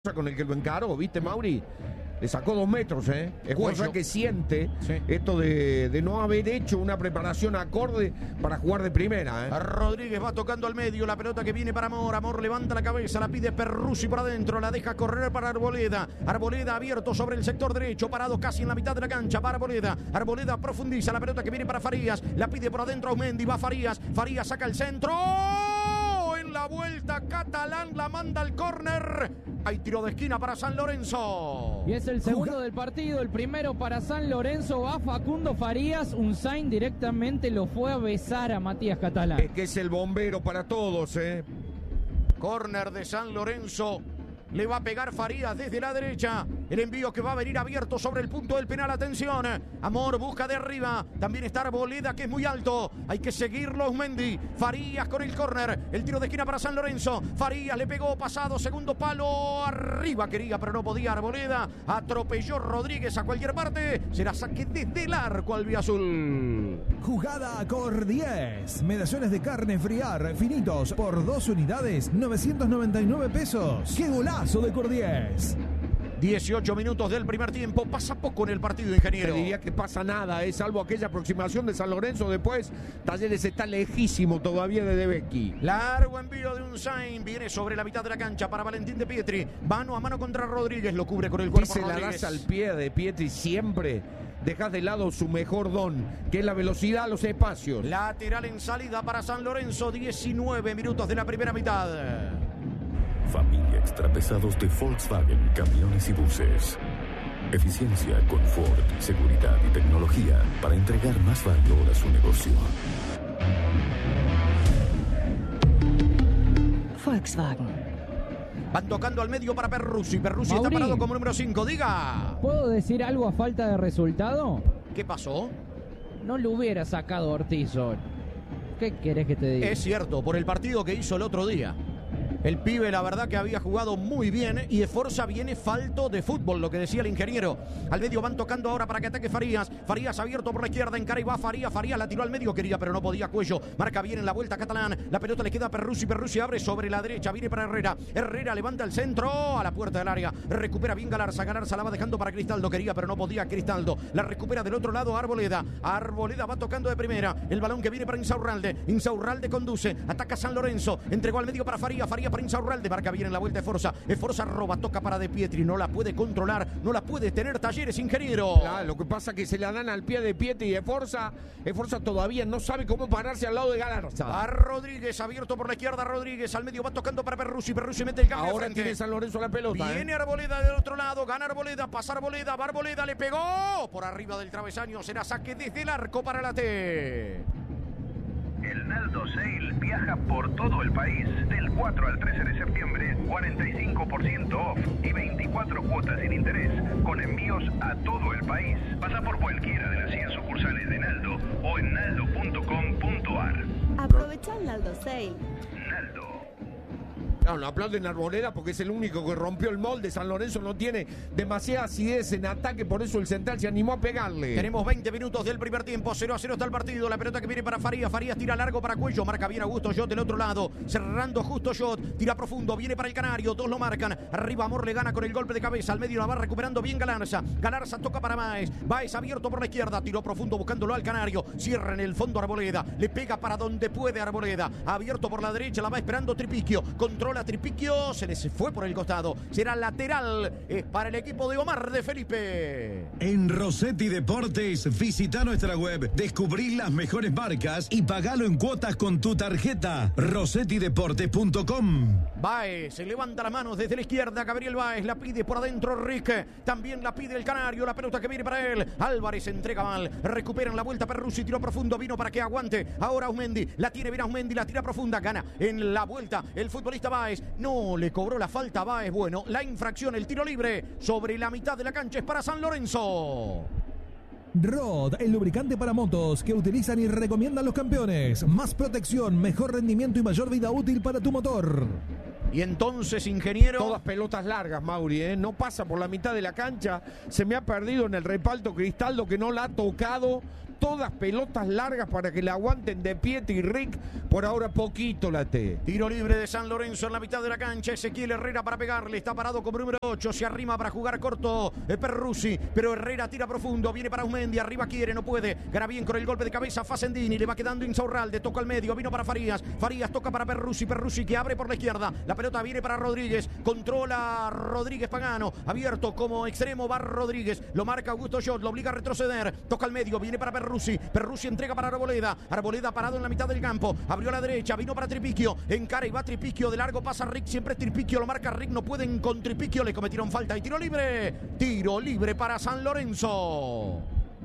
con el que lo encaró, ¿viste, Mauri? Le sacó 2 metros, ¿eh? Es cosa que siente esto de no haber hecho una preparación acorde para jugar de primera, ¿eh? Rodríguez va tocando al medio, la pelota que viene para Amor. Amor levanta la cabeza, la pide Perruzzi por adentro, la deja correr para Arboleda. Arboleda abierto sobre el sector derecho, parado casi en la mitad de la cancha para Arboleda. Arboleda profundiza, la pelota que viene para Farías, la pide por adentro Aumendi, va Farías. Farías saca el centro. En la vuelta Catalán la manda al córner. Hay tiro de esquina para San Lorenzo. Y es el segundo del partido, el primero para San Lorenzo. Va Facundo Farías, Unzain directamente lo fue a besar a Matías Catalán. Es que es el bombero para todos, ¿eh? Córner de San Lorenzo. Le va a pegar Farías desde la derecha. El envío que va a venir abierto sobre el punto del penal. Atención. Amor busca de arriba. También está Arboleda, que es muy alto. Hay que seguirlo, Aumendi. Farías con el córner. El tiro de esquina para San Lorenzo. Farías le pegó pasado. Segundo palo. Arriba quería, pero no podía Arboleda. Atropelló Rodríguez a cualquier parte. Será saque desde el arco albiazul. Jugada Cor 10. Medallones de carne friar finitos por 2 unidades, 999 pesos. ¡Qué golazo de Cor 10! 18 minutos del primer tiempo. Pasa poco en el partido, ingeniero. Te diría que pasa nada, salvo aquella aproximación de San Lorenzo. Después, Talleres está lejísimo todavía de Becky. Largo envío de Unzain. Viene sobre la mitad de la cancha para Valentín de Pietri. Mano a mano contra Rodríguez. Lo cubre con el cuerpo. Y se la das al pie de Pietri siempre. Dejas de lado su mejor don, que es la velocidad a los espacios. Lateral en salida para San Lorenzo. 19 minutos de la primera mitad. Familia extrapesados de Volkswagen, camiones y buses. Eficiencia, confort, seguridad y tecnología para entregar más valor a su negocio. Volkswagen. Van tocando al medio para Perruzzi. Perruzzi está parado como número 5. Diga. ¿Puedo decir algo a falta de resultado? ¿Qué pasó? No lo hubiera sacado Ortiz hoy. ¿Qué querés que te diga? Es cierto, por el partido que hizo el otro día. El pibe, la verdad que había jugado muy bien y Esforza viene falto de fútbol, lo que decía el ingeniero. Al medio van tocando ahora para que ataque Farías. Farías abierto por la izquierda, encara y va Farías. Farías la tiró al medio, quería, pero no podía. Cuello marca bien en la vuelta Catalán. La pelota le queda a Perruzzi. Perruzzi abre sobre la derecha, viene para Herrera. Herrera levanta el centro a la puerta del área. Recupera bien Galarza. Galarza la va dejando para Cristaldo. Quería, pero no podía Cristaldo. La recupera del otro lado Arboleda. Arboleda va tocando de primera. El balón que viene para Insaurralde. Insaurralde conduce. Ataca San Lorenzo. Entregó al medio para Farías. Farías para Insaurralde. Marca bien en la vuelta de Esforza. Esforza roba, toca para De Pietri. No la puede controlar, no la puede tener Talleres, ingeniero. Claro, lo que pasa es que se la dan al pie de Pietri y Esforza todavía no sabe cómo pararse al lado de Galarza. A Rodríguez, abierto por la izquierda. Rodríguez al medio va tocando para Perruzzi. Perruzzi mete el cambio. Ahora tiene San Lorenzo la pelota. Viene Arboleda del otro lado. Gana Arboleda. Pasa Arboleda. Va Arboleda. Le pegó por arriba del travesaño. Será saque desde el arco para la T. El Naldo Sale viaja por todo el país. Del 4 al 13 de septiembre, 45% off y 24 cuotas sin interés, con envíos a todo el país. Pasa por cualquiera de las 100 sucursales de Naldo o en naldo.com.ar. Aprovecha el Naldo Sale. Naldo. No, lo aplauden a Arboleda porque es el único que rompió el molde. San Lorenzo no tiene demasiada acidez en ataque, por eso el central se animó a pegarle. Tenemos 20 minutos del primer tiempo, 0-0 está el partido. La pelota que viene para Farías. Farías tira largo para Cuello, marca bien Augusto Jot del otro lado, cerrando justo Jot, tira profundo, viene para el Canario, 2 lo marcan. Arriba Amor le gana con el golpe de cabeza, al medio la va recuperando bien Galarza. Galarza toca para Báez. Báez abierto por la izquierda, tiró profundo buscándolo al Canario. Cierra en el fondo Arboleda, le pega para donde puede Arboleda. Abierto por la derecha, la va esperando Tripiquio. Controla Tripiquio, se les fue por el costado. Será lateral para el equipo de Omar de Felipe. En Rossetti Deportes, visita nuestra web, descubrí las mejores marcas y pagalo en cuotas con tu tarjeta. rossettideportes.com. Báez se levanta las manos desde la izquierda. Gabriel Báez la pide por adentro Rick. También la pide el Canario. La pelota que viene para él. Álvarez entrega mal. Recuperan la vuelta Perruzzi. Tiró profundo. Vino para que aguante. Ahora Aumendi. La tiene bien Aumendi. La tira profunda. Gana en la vuelta el futbolista Báez. No le cobró la falta a Báez. Bueno, la infracción, el tiro libre sobre la mitad de la cancha es para San Lorenzo. Rod, el lubricante para motos que utilizan y recomiendan los campeones. Más protección, mejor rendimiento y mayor vida útil para tu motor. Y entonces, ingeniero... Todas pelotas largas, Mauri, no pasa por la mitad de la cancha. Se me ha perdido en el reparto Cristaldo, que no la ha tocado todas pelotas largas para que la aguanten de Pietri y Rick. Por ahora poquito la T. Tiro libre de San Lorenzo en la mitad de la cancha. Ezequiel Herrera para pegarle. Está parado como número 8. Se arrima para jugar corto Perruzzi. Pero Herrera tira profundo. Viene para Auzmendi. Arriba quiere, no puede. Gana bien con el golpe de cabeza Facendini. Le va quedando Insaurralde. Toca al medio. Vino para Farías. Farías toca para Perruzzi. Perruzzi que abre por la izquierda. La pelota viene para Rodríguez. Controla Rodríguez Pagano. Abierto como extremo va Rodríguez. Lo marca Augusto Schott. Lo obliga a retroceder. Toca al medio. Viene para Perruzzi. Perruzzi entrega para Arboleda. Arboleda parado en la mitad del campo. Abrió a la derecha. Vino para Tripicchio. Encara y va Tripicchio. De largo pasa Rick. Siempre Tripicchio. Lo marca Rick. No pueden con Tripicchio. Le cometieron falta. Y tiro libre. Tiro libre para San Lorenzo.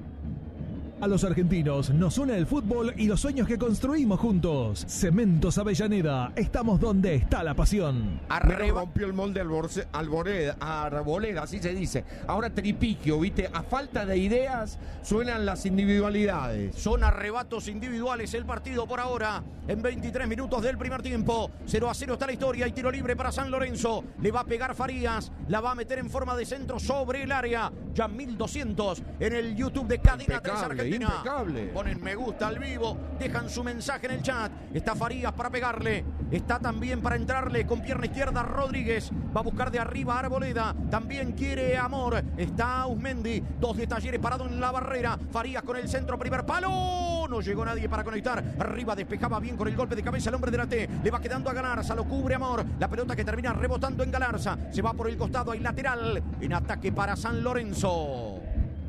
A los argentinos nos une el fútbol y los sueños que construimos juntos. Cementos Avellaneda, estamos donde está la pasión. Rompió el molde Arboleda, así se dice. Ahora Tripicchio, ¿viste? A falta de ideas suenan las individualidades. Son arrebatos individuales el partido por ahora. En 23 minutos del primer tiempo. 0-0 está la historia y tiro libre para San Lorenzo. Le va a pegar Farías. La va a meter en forma de centro sobre el área. Ya 1200 en el YouTube de Cadena 3 Argentina. Impecable. Ponen me gusta al vivo, dejan su mensaje en el chat. Está Farías para pegarle, está también para entrarle con pierna izquierda Rodríguez. Va a buscar de arriba Arboleda, también quiere Amor. Está Auzmendi, 2 de Talleres parado en la barrera. Farías con el centro, primer palo. No llegó nadie para conectar. Arriba despejaba bien con el golpe de cabeza el hombre de la T. Le va quedando a Galarza, lo cubre Amor. La pelota que termina rebotando en Galarza. Se va por el costado, hay lateral. En ataque para San Lorenzo.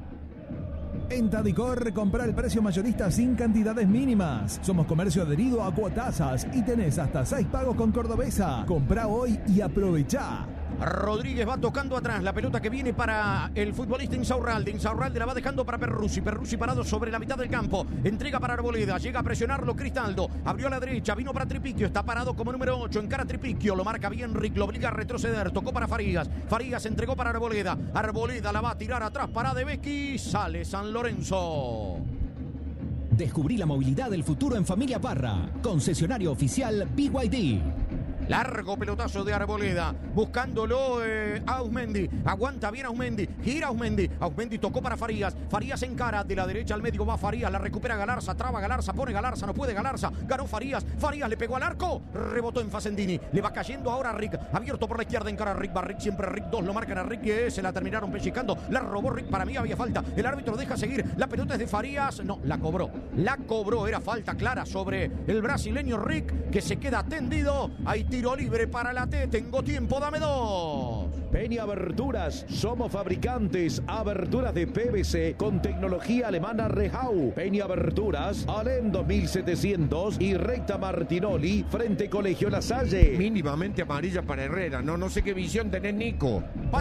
En Tadicor, compra el precio mayorista sin cantidades mínimas. Somos comercio adherido a Cuotasas y tenés hasta 6 pagos con Cordobesa. Comprá hoy y aprovechá. Rodríguez va tocando atrás, la pelota que viene para el futbolista Insaurralde. Insaurralde la va dejando para Perruzzi. Perruzzi parado sobre la mitad del campo. Entrega para Arboleda, llega a presionarlo Cristaldo. Abrió a la derecha, vino para Tripicchio. Está parado como número 8, encara Tripicchio. Lo marca bien Rick, lo obliga a retroceder. Tocó para Farías. Farías entregó para Arboleda. Arboleda la va a tirar atrás para De Becchi. Sale San Lorenzo. Descubrí la movilidad del futuro en Familia Parra. Concesionario oficial BYD. Largo pelotazo de Arboleda, buscándolo Auzmendi. Aguanta bien Auzmendi, gira Auzmendi. Auzmendi tocó para Farías. Farías encara, de la derecha al medio va Farías. La recupera Galarza, traba Galarza, pone Galarza, no puede Galarza. Ganó Farías, Farías le pegó al arco. Rebotó en Facendini, le va cayendo ahora Rick. Abierto por la izquierda, encara Rick, va Rick, siempre Rick. 2 lo marcan a Rick, que se la terminaron pellizcando. La robó Rick, para mí había falta. El árbitro deja seguir, la pelota es de Farías. No, la cobró, era falta clara sobre el brasileño Rick, que se queda tendido. Hay tiro libre para la T. Tengo tiempo, dame 2. Peña Aberturas, somos fabricantes aberturas de PVC con tecnología alemana Rehau. Peña Aberturas, Alem 2700 y Recta Martinoli frente Colegio La Salle. Mínimamente amarilla para Herrera, no sé qué visión tenés, Nico.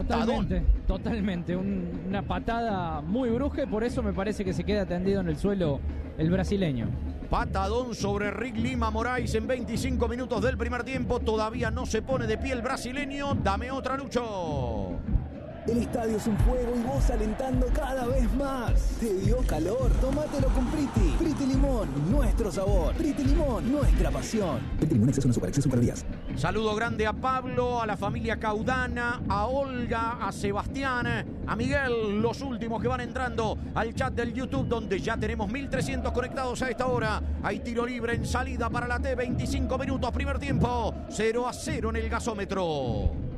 Totalmente, una patada muy brusca y por eso me parece que se queda tendido en el suelo el brasileño. Patadón sobre Rick Lima Moraes en 25 minutos del primer tiempo. Todavía no se pone de pie el brasileño. Dame otra, Lucho. El estadio es un fuego y vos alentando cada vez más. ¿Te dio calor? Tómatelo con Priti. Priti Limón, nuestro sabor. Priti Limón, nuestra pasión. Priti Limón, exceso en super días. Saludo grande a Pablo, a la familia Caudana, a Olga, a Sebastián, a Miguel, los últimos que van entrando al chat del YouTube, donde ya tenemos 1300 conectados a esta hora. Hay tiro libre en salida para la T, 25 minutos, primer tiempo, 0-0 en el gasómetro.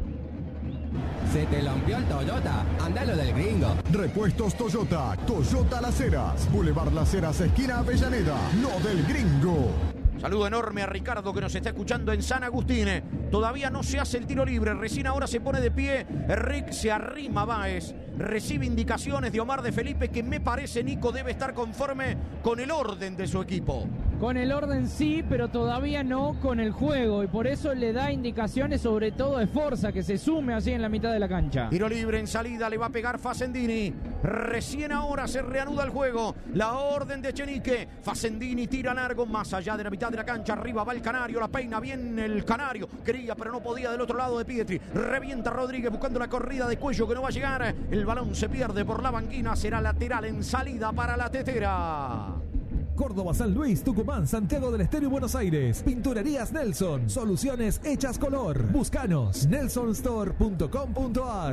Se te lampió el Toyota, andalo del gringo. Repuestos Toyota, Toyota Las Heras, Boulevard Las Heras, esquina Avellaneda, no del gringo. Saludo enorme a Ricardo que nos está escuchando en San Agustín. Todavía no se hace el tiro libre, recién ahora se pone de pie. Rick se arrima Báez. Recibe indicaciones de Omar de Felipe, que me parece, Nico, debe estar conforme con el orden de su equipo. Con el orden sí, pero todavía no con el juego. Y por eso le da indicaciones, sobre todo de Forza, que se sume así en la mitad de la cancha. Tiro libre en salida, le va a pegar Facendini. Recién ahora se reanuda el juego. La orden de Echenique. Facendini tira largo, más allá de la mitad de la cancha. Arriba va el Canario, la peina bien el Canario. Quería, pero no podía del otro lado de Pietri. Revienta Rodríguez buscando la corrida de cuello que no va a llegar. El balón se pierde por la banquina. Será lateral en salida para la tetera. Córdoba, San Luis, Tucumán, Santiago del Estero y Buenos Aires. Pinturerías Nelson. Soluciones hechas color. Búscanos. nelsonstore.com.ar.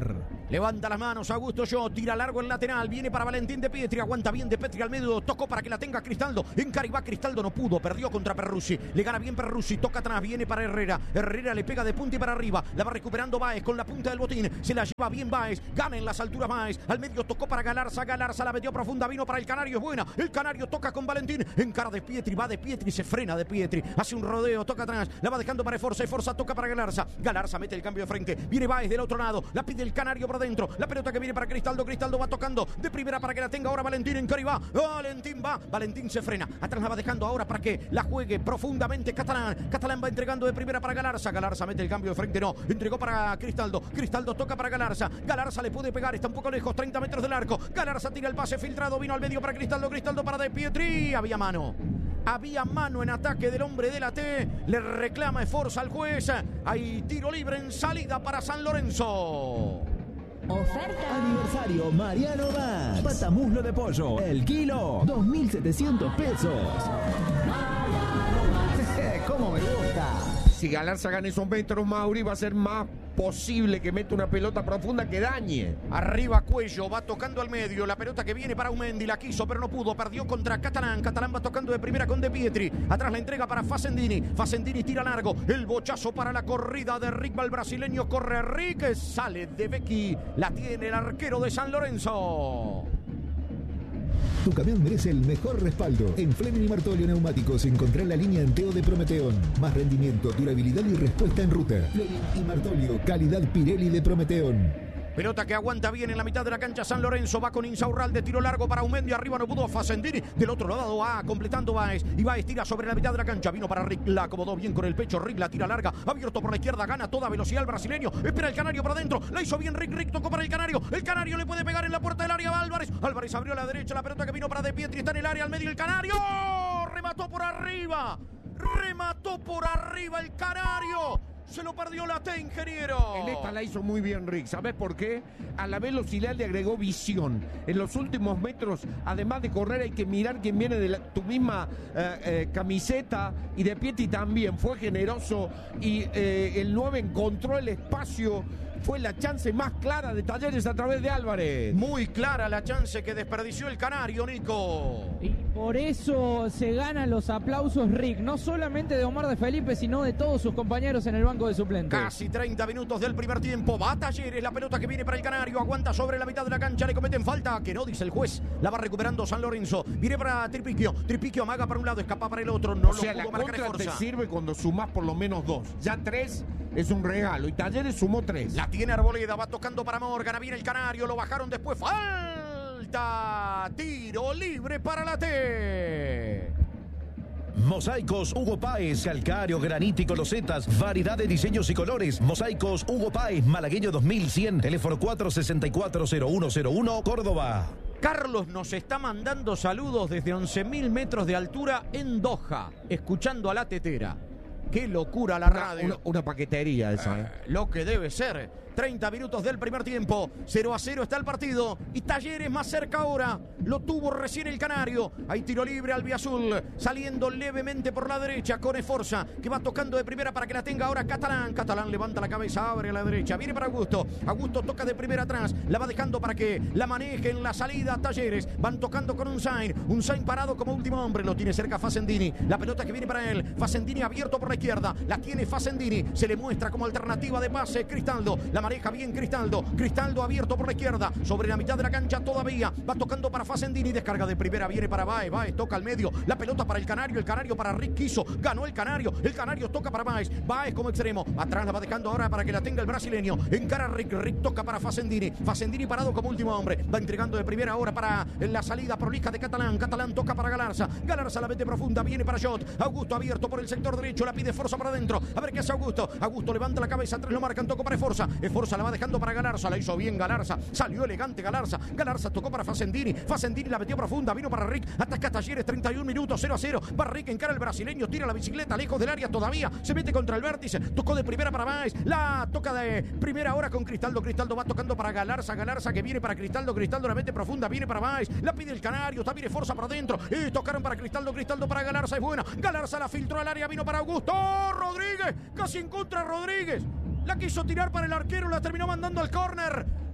Levanta las manos, Augusto Yo, tira largo el lateral, viene para Valentín De Pietri, aguanta bien De Pietri al medio, tocó para que la tenga Cristaldo, encara y va Cristaldo, no pudo, perdió contra Perruzzi, le gana bien Perruzzi, toca atrás, viene para Herrera, Herrera le pega de punta y para arriba, la va recuperando Báez con la punta del botín, se la lleva bien Báez, gana en las alturas Báez, al medio tocó para Galarza, Galarza la metió profunda, vino para el Canario, es buena, el Canario toca con Valentín, encara De Pietri, va De Pietri, se frena De Pietri, hace un rodeo, toca atrás, la va dejando para Forza, y Forza toca para Galarza, Galarza mete el cambio de frente, viene Báez del otro lado, la pide el Canario por dentro, la pelota que viene para Cristaldo, Cristaldo va tocando de primera para que la tenga ahora Valentín, en Cari va, Valentín se frena, atrás la va dejando ahora para que la juegue profundamente Catalán, Catalán va entregando de primera para Galarza, Galarza mete el cambio de frente, no, entregó para Cristaldo, Cristaldo toca para Galarza, Galarza le puede pegar, está un poco lejos, 30 metros del arco, Galarza tira el pase filtrado, vino al medio para Cristaldo, Cristaldo para De Pietri, había mano en ataque del hombre de la T, le reclama esfuerzo al juez, hay tiro libre en salida para San Lorenzo. Oferta aniversario Mariano Max. Patamuslo de pollo, el kilo, 2.700 pesos. ¿Cómo me gusta? Si Galarza gana esos metros, Mauri, va a ser más posible que meta una pelota profunda que dañe. Arriba Cuello, va tocando al medio, la pelota que viene para Aumendi, la quiso pero no pudo, perdió contra Catalán, Catalán va tocando de primera con De Pietri, atrás la entrega para Facendini, Facendini tira largo, el bochazo para la corrida de Rick, va el brasileño, corre Rick, sale de Becchi, la tiene el arquero de San Lorenzo. Tu camión merece el mejor respaldo. En Fleming y Martolio Neumáticos encontrá la línea Anteo de Prometeón. Más rendimiento, durabilidad y respuesta en ruta. Fleming y Martolio, calidad Pirelli de Prometeón. Pelota que aguanta bien en la mitad de la cancha San Lorenzo, va con Insaurralde, tiro largo para Aumendi, arriba no pudo Facendini, del otro lado va completando Báez, y Báez tira sobre la mitad de la cancha, vino para Rick, la acomodó bien con el pecho, Rick la tira larga, abierto por la izquierda, gana toda velocidad el brasileño, espera el Canario para adentro, la hizo bien Rick, Rick tocó para el Canario le puede pegar en la puerta del área a Álvarez, Álvarez abrió a la derecha, la pelota que vino para De Pietri, está en el área, al medio el Canario, remató por arriba el Canario. Se lo perdió la T, ingeniero. En esta la hizo muy bien Rick. ¿Sabes por qué? A la velocidad le agregó visión. En los últimos metros, además de correr, hay que mirar quién viene de tu misma camiseta. Y De Pietri también fue generoso. Y el 9 encontró el espacio. Fue la chance más clara de Talleres a través de Álvarez. Muy clara la chance que desperdició el Canario, Nico. Y por eso se ganan los aplausos Rick, no solamente de Omar de Felipe, sino de todos sus compañeros en el banco de suplentes. Casi 30 minutos del primer tiempo. Va Talleres, la pelota que viene para el Canario. Aguanta sobre la mitad de la cancha, le cometen falta. Que no, dice el juez. La va recuperando San Lorenzo. Viene para Tripiquio. Tripiquio amaga para un lado, escapa para el otro. No lo pudo marcar la contra Forza. te sirve cuando sumás por lo menos 2. Ya 3 es un regalo. Y Talleres sumó 3. La tiene Arboleda, va tocando para Morgan, viene el Canario, lo bajaron después, falta, tiro libre para la T. Mosaicos Hugo Páez, calcáreo, granítico, losetas, variedad de diseños y colores. Mosaicos Hugo Páez, Malagueño 2100, teléfono 464-0101, Córdoba. Carlos nos está mandando saludos desde 11.000 metros de altura en Doha, escuchando a la tetera. Qué locura la radio. Una paquetería esa. Lo que debe ser. 30 minutos del primer tiempo. 0-0 está el partido. Y Talleres más cerca ahora. Lo tuvo recién el Canario. Hay tiro libre albiazul. Saliendo levemente por la derecha con Esforza, que va tocando de primera para que la tenga ahora Catalán. Catalán levanta la cabeza, abre a la derecha. Viene para Augusto. Augusto toca de primera atrás. La va dejando para que la maneje en la salida Talleres. Van tocando con un Sain parado como último hombre. Lo tiene cerca Facendini. La pelota que viene para él. Facendini abierto por la izquierda. La tiene Facendini. Se le muestra como alternativa de pase Cristaldo. La maneja bien Cristaldo. Cristaldo abierto por la izquierda. Sobre la mitad de la cancha todavía. Va tocando para Facendini. Descarga de primera. Viene para Báez. Báez toca al medio. La pelota para el Canario. El Canario para Rick Quiso. Ganó el Canario. El Canario toca para Báez. Báez como extremo. Atrás la va dejando ahora para que la tenga el brasileño. Encara Rick. Rick toca para Facendini. Facendini parado como último hombre. Va entregando de primera ahora para la salida prolija de Catalán. Catalán toca para Galarza. Galarza la mete profunda. Viene para Shot. Augusto abierto por el sector derecho. La pide Forza para adentro. A ver qué hace Augusto. Augusto levanta la cabeza. Tres lo marcan. Tocó para Esforza. Esforza la va dejando para Galarza. La hizo bien Galarza. Salió elegante Galarza. Galarza tocó para Facendini. Facendini la metió profunda. Vino para Rick. Ataca Talleres. 31 minutos. 0-0. Va Rick. Encara el brasileño. Tira la bicicleta lejos del área todavía. Se mete contra el vértice. Tocó de primera para Báez. La toca de primera ahora con Cristaldo. Cristaldo va tocando para Galarza. Galarza que viene para Cristaldo. Cristaldo la mete profunda. Viene para Báez. La pide el Canario. Está viene Forza para adentro. Y tocaron para Cristaldo. Cristaldo para Galarza. Es buena. Galarza la filtró al área. Vino para Augusto. Rodríguez. Casi en contra Rodríguez. La quiso tirar para el arquero. La terminó mandando al córner.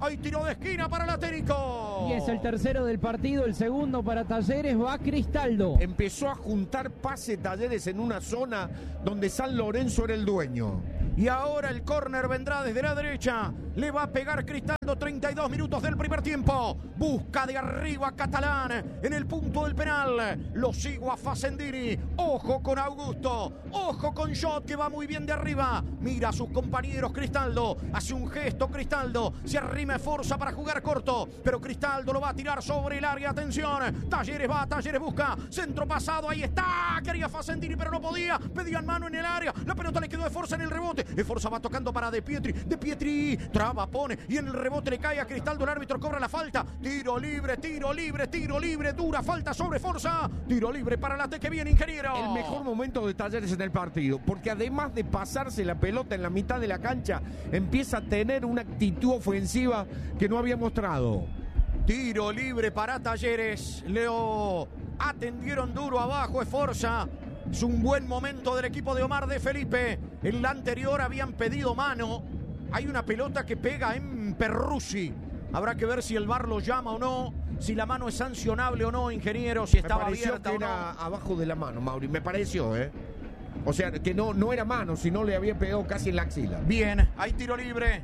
Hay tiro de esquina para el Atlético. Y es el tercero del partido, el segundo para Talleres, va Cristaldo. Empezó a juntar pase Talleres en una zona donde San Lorenzo era el dueño. Y ahora el córner vendrá desde la derecha. Le va a pegar Cristaldo, 32 minutos del primer tiempo. Busca de arriba Catalán en el punto del penal. Lo sigo a Facendini. Ojo con Augusto. Ojo con Jot, que va muy bien de arriba. Mira a sus compañeros. Cristaldo hace un gesto. Cristaldo se arrima Forza para jugar corto. Pero Cristaldo lo va a tirar sobre el área. Atención. Talleres va, Talleres busca. Centro pasado. Ahí está. Quería Facendini, pero no podía. Pedían mano en el área. La pelota le quedó de Forza en el rebote. Forza va tocando para De Pietri. De Pietri traba, pone y en el rebote le cae a Cristaldo. El árbitro cobra la falta. Tiro libre, tiro libre, tiro libre. Dura falta sobre Forza. Tiro libre para la T que viene, ingeniero. El mejor momento de Talleres en el partido, porque además de pasarse la pelota en la mitad de la cancha, empieza a tener una actitud ofensiva que no había mostrado. Tiro libre para Talleres. Leo atendieron duro abajo. Es Forza. Es un buen momento del equipo de Omar de Felipe. En la anterior habían pedido mano. Hay una pelota que pega en Perruzzi. Habrá que ver si el VAR lo llama o no. Si la mano es sancionable o no, ingeniero. Si estaba abierta que o no. Era abajo de la mano, Mauri. Me pareció, O sea, que no era mano, sino le había pegado casi en la axila. Bien, hay tiro libre.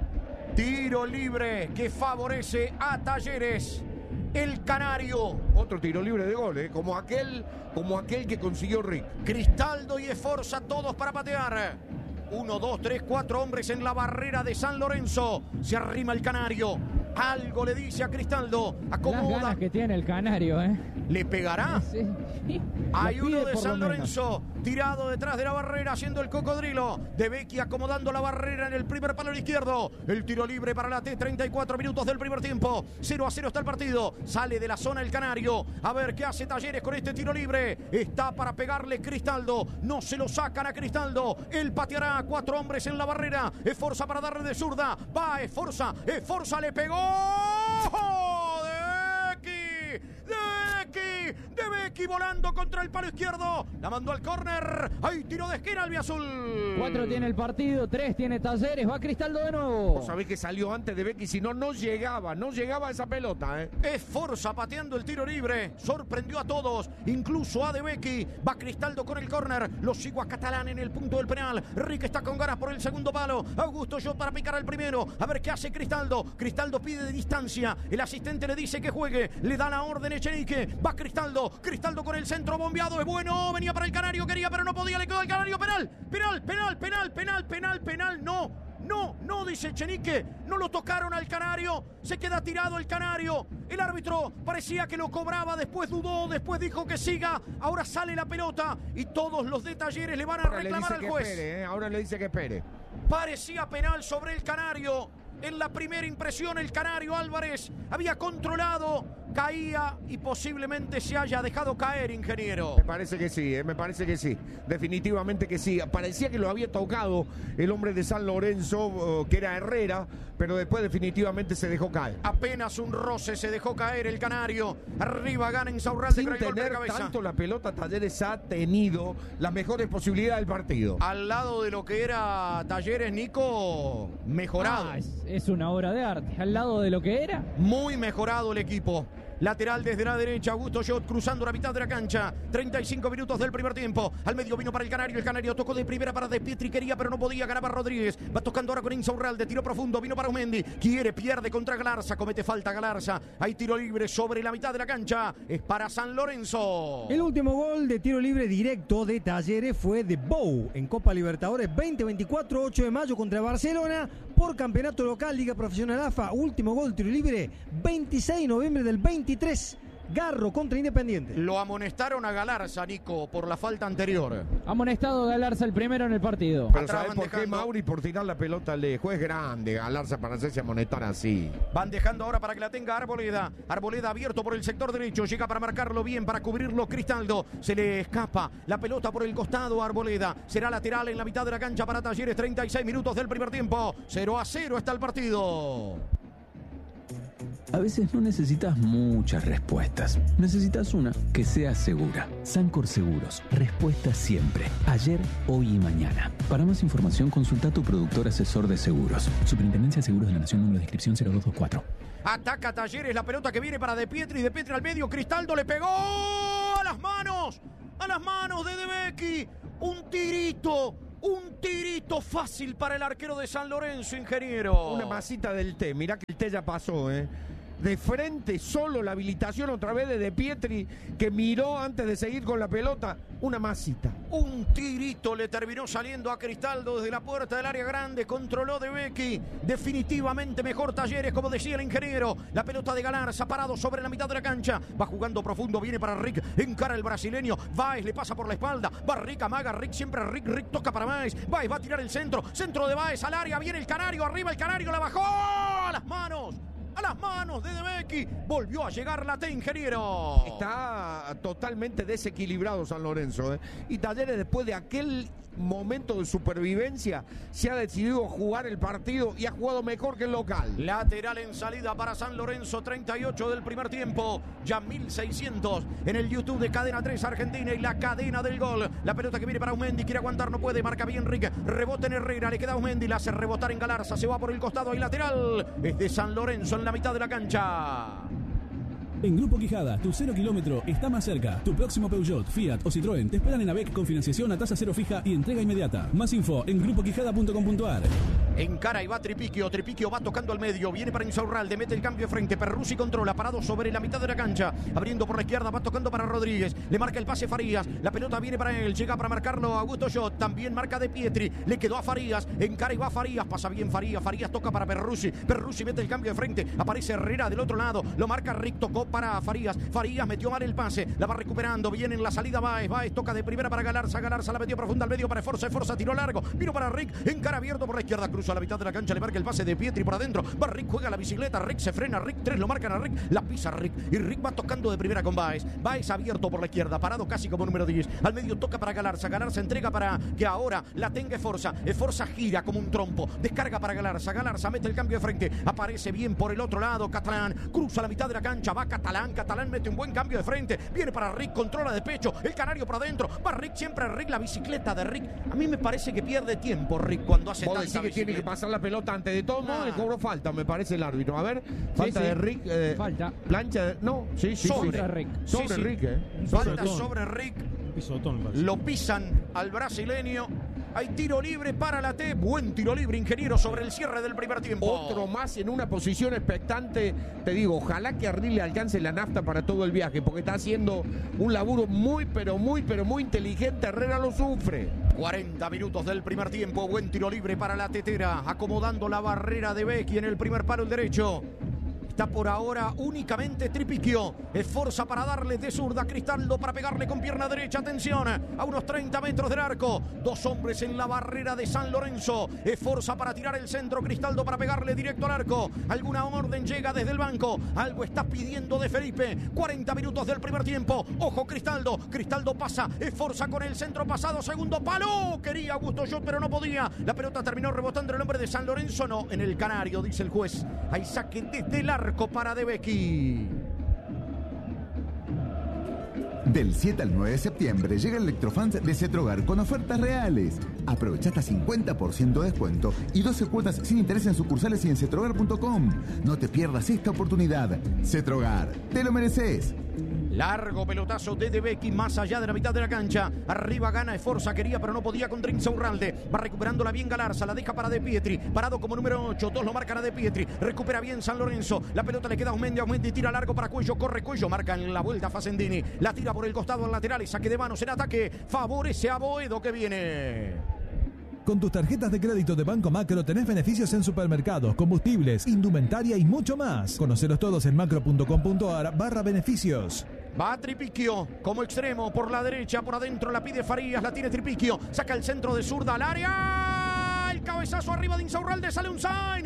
Tiro libre que favorece a Talleres. El Canario. Otro tiro libre de gol, como aquel que consiguió Rick. Cristaldo y Esforza, todos para patear. 1, 2, 3, 4 hombres en la barrera de San Lorenzo. Se arrima el Canario. Algo le dice a Cristaldo. Acomoda. Las ganas que tiene el Canario, ¿Le pegará? Sí. Hay uno de San Lorenzo tirado detrás de la barrera haciendo el cocodrilo. De Vecchi acomodando la barrera en el primer palo izquierdo. El tiro libre para la T, 34 minutos del primer tiempo. 0-0 está el partido. Sale de la zona el Canario. A ver qué hace Talleres con este tiro libre. Está para pegarle Cristaldo. No se lo sacan a Cristaldo. Él pateará. 4 hombres en la barrera. Esforza para darle de zurda. Va Esforza. Esforza le pegó. De Vecchi volando contra el palo izquierdo. La mandó al córner. Hay tiro de esquina albiazul. 4 tiene el partido, 3 tiene Talleres. Va Cristaldo de nuevo. Vos sabés que salió antes de Vecchi, si no llegaba esa pelota. Es Forza pateando el tiro libre. Sorprendió a todos, incluso a De Vecchi. Va Cristaldo con el córner. Lo sigo a Catalán en el punto del penal. Rick está con ganas por el segundo palo. Augusto Jot para picar al primero. A ver qué hace Cristaldo. Cristaldo pide de distancia. El asistente le dice que juegue. Le da la orden Echenique. Va Cristaldo. Cristaldo con el centro bombeado. Es bueno. Venía para el Canario. Quería, pero no podía. Le quedó al Canario. Penal. No, dice Echenique. No lo tocaron al Canario. Se queda tirado el Canario. El árbitro parecía que lo cobraba. Después dudó. Después dijo que siga. Ahora sale la pelota. Y todos los de Talleres le van a reclamar al juez. Ahora le dice que espere. Parecía penal sobre el Canario. En la primera impresión el Canario Álvarez había controlado, caía y posiblemente se haya dejado caer, ingeniero. Me parece que sí, definitivamente que sí. Parecía que lo había tocado el hombre de San Lorenzo, que era Herrera, pero después definitivamente se dejó caer. Apenas un roce se dejó caer el Canario. Arriba gana Insaurralde con el golpe de cabeza. Tanto la pelota, Talleres ha tenido las mejores posibilidades del partido. Al lado de lo que era Talleres, Nico, mejorado. Es una obra de arte. Al lado de lo que era. Muy mejorado el equipo. Lateral desde la derecha, Augusto Jot cruzando la mitad de la cancha. 35 minutos del primer tiempo. Al medio vino para el Canario. El Canario tocó de primera para De Pietri. Quería, pero no podía. Ganaba Rodríguez. Va tocando ahora con Insaurralde. Tiro profundo. Vino para Umendi. Pierde contra Galarza. Comete falta Galarza. Hay tiro libre sobre la mitad de la cancha. Es para San Lorenzo. El último gol de tiro libre directo de Talleres fue de Bou en Copa Libertadores 2024, 8 de mayo contra Barcelona por campeonato local, Liga Profesional AFA. Último gol tiro libre 26 de noviembre del 23. Garro contra Independiente. Lo amonestaron a Galarza, Nico, por la falta anterior. Amonestado Galarza el primero en el partido. Pero ¿sabes por qué, Mauri? Por tirar la pelota lejos. Es grande Galarza para hacerse amonestar así. Van dejando ahora para que la tenga Arboleda. Arboleda abierto por el sector derecho. Llega para marcarlo bien, para cubrirlo Cristaldo. Se le escapa la pelota por el costado a Arboleda. Será lateral en la mitad de la cancha para Talleres. 36 minutos del primer tiempo. 0-0 está el partido. A veces no necesitas muchas respuestas. Necesitas una que sea segura. Sancor Seguros. Respuesta siempre. Ayer, hoy y mañana. Para más información, consulta a tu productor asesor de seguros. Superintendencia de Seguros de la Nación, número de inscripción 0224. Ataca Talleres, la pelota que viene para De Pietri al medio, Cristaldo le pegó a las manos de Becchi. Un tirito fácil para el arquero de San Lorenzo, ingeniero. Una masita del T, mirá que el T ya pasó, De frente, solo la habilitación otra vez de Pietri, que miró antes de seguir con la pelota. Una masita. Un tirito le terminó saliendo a Cristaldo desde la puerta del área grande. Controló De Becchi. Definitivamente mejor Talleres, como decía el ingeniero. La pelota de Galarza, parado sobre la mitad de la cancha. Va jugando profundo, viene para Rick. Encara el brasileño. Baez le pasa por la espalda. Va Rick, amaga Rick, siempre Rick toca para Baez. Baez va a tirar el centro. Centro de Baez al área. Viene el Canario. Arriba el Canario, la bajó. A las manos de Becchi. Volvió a llegar la T, ingeniero. Está totalmente desequilibrado San Lorenzo. Y Talleres, después de aquel momento de supervivencia, se ha decidido jugar el partido y ha jugado mejor que el local. Lateral en salida para San Lorenzo, 38 del primer tiempo. Ya 1600 en el YouTube de Cadena 3 Argentina y la cadena del gol. La pelota que viene para Aumendi, quiere aguantar, no puede, marca bien Rick. Rebota en Herrera, le queda Aumendi, la hace rebotar en Galarza, se va por el costado y lateral. Es de San Lorenzo en la mitad de la cancha. En Grupo Quijada, tu 0 kilómetro está más cerca. Tu próximo Peugeot, Fiat o Citroën te esperan en ABEC con financiación a tasa cero fija y entrega inmediata. Más info en grupoquijada.com.ar. Encara y va Tripiquio va tocando al medio, viene para Insaurralde, mete el cambio de frente, Perruzzi controla, parado sobre la mitad de la cancha, abriendo por la izquierda, va tocando para Rodríguez, le marca el pase Farías, la pelota viene para él, llega para marcarlo Augusto Schott, también marca De Pietri, le quedó a Farías, encara y va Farías, pasa bien Farías toca para Perruzzi mete el cambio de frente, aparece Herrera del otro lado, lo marca Rick, tocó para Farías metió mal el pase, la va recuperando, viene en la salida Baez toca de primera para Galarza la metió profunda al medio para Forza, tiró largo, vino para Rick, encara abierto por la izquierda, cruza a la mitad de la cancha, le marca el pase De Pietri por adentro, va Rick, juega la bicicleta, Rick se frena, Rick 3 lo marcan a Rick, la pisa Rick, y Rick va tocando de primera con Baez abierto por la izquierda, parado casi como número 10, al medio toca para Galarza entrega para que ahora la tenga Forza gira como un trompo, descarga para Galarza mete el cambio de frente, aparece bien por el otro lado, Catalán, cruza la mitad de la cancha, va Catalán mete un buen cambio de frente, viene para Rick, controla de pecho, el Canario por adentro, va Rick, siempre Rick, la bicicleta de Rick, a mí me parece que pierde tiempo Rick cuando hace tanta bicicleta. Tiene que pasar la pelota antes de todo, le cobró falta, me parece el árbitro, a ver, falta de Rick, falta, plancha de, no, sobre Rick, falta sobre Rick, lo pisan al brasileño. Hay tiro libre para la T. Buen tiro libre, ingeniero, sobre el cierre del primer tiempo. Otro más en una posición expectante. Te digo, ojalá que a Rick le alcance la nafta para todo el viaje, porque está haciendo un laburo muy inteligente. Herrera lo sufre. 40 minutos del primer tiempo. Buen tiro libre para la tetera. Acomodando la barrera de Becchi en el primer palo el derecho. Está por ahora únicamente Tripiquio. Esforza para darle de zurda a Cristaldo para pegarle con pierna derecha. Atención, a unos 30 metros del arco. Dos hombres en la barrera de San Lorenzo. Esforza para tirar el centro. Cristaldo para pegarle directo al arco. Alguna orden llega desde el banco. Algo está pidiendo de Felipe. 40 minutos del primer tiempo. Ojo Cristaldo. Cristaldo pasa. Esforza con el centro pasado. Segundo palo. Quería Augusto Schott, pero no podía. La pelota terminó rebotando en el hombre de San Lorenzo. No, en el Canario, dice el juez. Hay saque desde el arco para De Becchi. Del 7 al 9 de septiembre llega el Electrofans de Cetrogar con ofertas reales. Aprovecha hasta 50% de descuento y 12 cuotas sin interés en sucursales y en cetrogar.com. No te pierdas esta oportunidad. Cetrogar, te lo mereces. Largo pelotazo de Becchi más allá de la mitad de la cancha. Arriba gana Esforza, quería pero no podía contra Insaurralde. Va recuperándola bien Galarza, la deja para De Pietri. Parado como número 8, dos lo marcan a De Pietri. Recupera bien San Lorenzo. La pelota le queda a Aumendi, tira largo para Cuello, corre Cuello. Marca en la vuelta Facendini. La tira por el costado al lateral y saque de manos en ataque. Favorece a Boedo que viene. Con tus tarjetas de crédito de Banco Macro tenés beneficios en supermercados, combustibles, indumentaria y mucho más. Conocelos todos en macro.com.ar/beneficios. Va Tripiquio como extremo por la derecha, por adentro la pide Farías, la tiene Tripiquio, saca el centro de zurda al área. El cabezazo arriba de Insaurralde, sale un sign.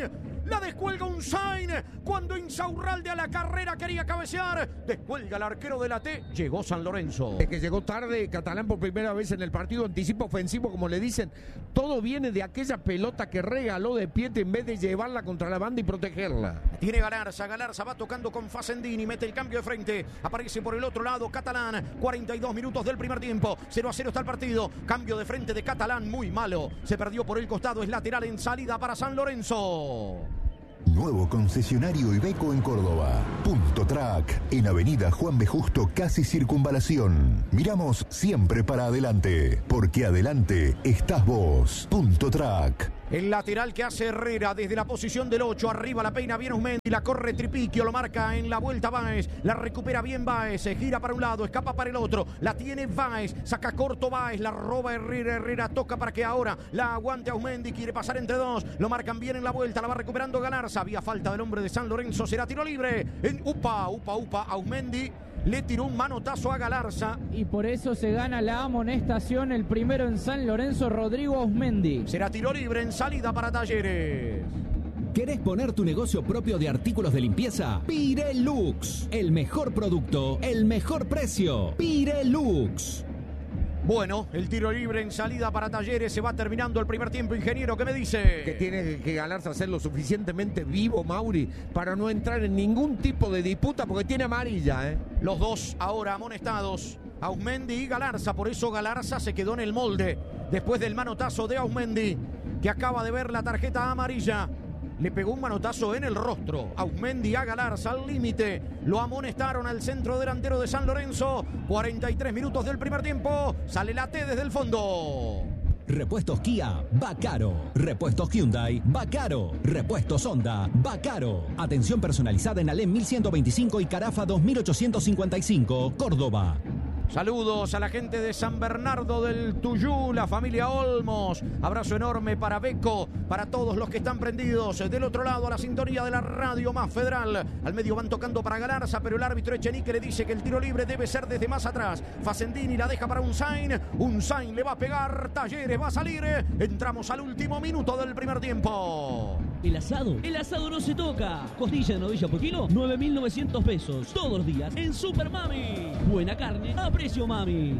la descuelga Unzain. Cuando Insaurralde a la carrera quería cabecear, descuelga el arquero de la T. Llegó San Lorenzo. Es que llegó tarde Catalán por primera vez en el partido, anticipo ofensivo, como le dicen. Todo viene de aquella pelota que regaló de Pietri en vez de llevarla contra la banda y protegerla. Tiene Galarza va tocando con Facendini, mete el cambio de frente, aparece por el otro lado Catalán, 42 minutos del primer tiempo, 0-0 está el partido, cambio de frente de Catalán, muy malo, se perdió por el costado, es lateral en salida para San Lorenzo. Nuevo concesionario Iveco en Córdoba. Punto Track, en Avenida Juan B. Justo, casi Circunvalación. Miramos siempre para adelante, porque adelante estás vos. Punto Track. El lateral que hace Herrera desde la posición del 8, arriba la peina bien Auzmendi, la corre Tripiquio, lo marca en la vuelta Báez, la recupera bien Báez, se gira para un lado, escapa para el otro, la tiene Báez, saca corto Báez, la roba Herrera toca para que ahora la aguante Auzmendi, quiere pasar entre dos, lo marcan bien en la vuelta, la va recuperando Galarza, había falta del hombre de San Lorenzo, será tiro libre, en upa, Auzmendi le tiró un manotazo a Galarza. Y por eso se gana la amonestación, el primero en San Lorenzo, Rodrigo Auzmendi. Será tiro libre en salida para Talleres. ¿Querés poner tu negocio propio de artículos de limpieza? Pirelux, el mejor producto, el mejor precio. Pirelux. Bueno, el tiro libre en salida para Talleres, se va terminando el primer tiempo, ingeniero, ¿qué me dice? Que tiene que Galarza ser lo suficientemente vivo, Mauri, para no entrar en ningún tipo de disputa, porque tiene amarilla, ¿eh? Los dos ahora amonestados, Auzmendi y Galarza, por eso Galarza se quedó en el molde, después del manotazo de Auzmendi, que acaba de ver la tarjeta amarilla. Le pegó un manotazo en el rostro. Auzmendi a Galarza al límite. Lo amonestaron al centro delantero de San Lorenzo. 43 minutos del primer tiempo. Sale la T desde el fondo. Repuestos Kia, va caro. Repuestos Hyundai, va caro. Repuestos Honda, va caro. Atención personalizada en Alem 1125 y Carafa 2855, Córdoba. Saludos a la gente de San Bernardo del Tuyú, la familia Olmos. Abrazo enorme para Beco, para todos los que están prendidos. Del otro lado, a la sintonía de la radio más federal. Al medio van tocando para Galarza, pero el árbitro Echenique le dice que el tiro libre debe ser desde más atrás. Facendini la deja para Unzain. Unzain le va a pegar, Talleres va a salir. Entramos al último minuto del primer tiempo. El asado no se toca. Costilla de novilla por kilo, 9.900 pesos. Todos los días en Super Mami. Buena carne a precio Mami.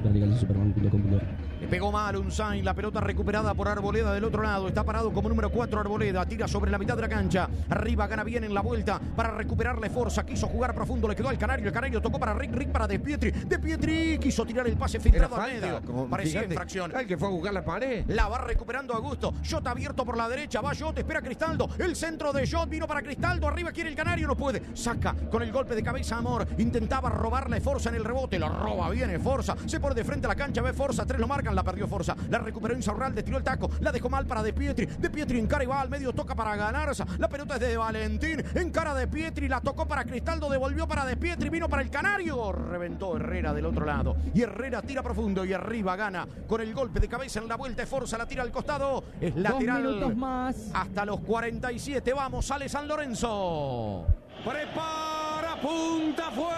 Le pegó mal Unzain, la pelota recuperada por Arboleda del otro lado. Está parado como número 4 Arboleda. Tira sobre la mitad de la cancha. Arriba, gana bien en la vuelta para recuperarle fuerza. Quiso jugar profundo, le quedó al Canario. El Canario tocó para Rick para De Pietri. De Pietri quiso tirar el pase filtrado al medio. Parecía infracción. El que fue a buscar la pared. La va recuperando Augusto. Jota abierto por la derecha. Va Jota, espera Cristaldo. El centro de Jota vino para Cristaldo. Arriba quiere el Canario, no puede. Saca con el golpe de cabeza Amor. Intentaba robarle Forza en el rebote. Lo roba, viene Forza. Se pone de frente a la cancha, ve Forza. 3 lo marcan, la perdió Forza. La recuperó Insaurralde, tiró el taco. La dejó mal para De Pietri. De Pietri encara y va al medio, toca para Galarza. La pelota es de Valentín. Encara De Pietri, la tocó para Cristaldo, devolvió para De Pietri, vino para el Canario. Reventó Herrera del otro lado. Y Herrera tira profundo y arriba gana con el golpe de cabeza en la vuelta de Forza. La tira al costado. Es lateral. 2 minutos más. Hasta los 47. Vamos, sale San Lorenzo. Prepara, punta, fue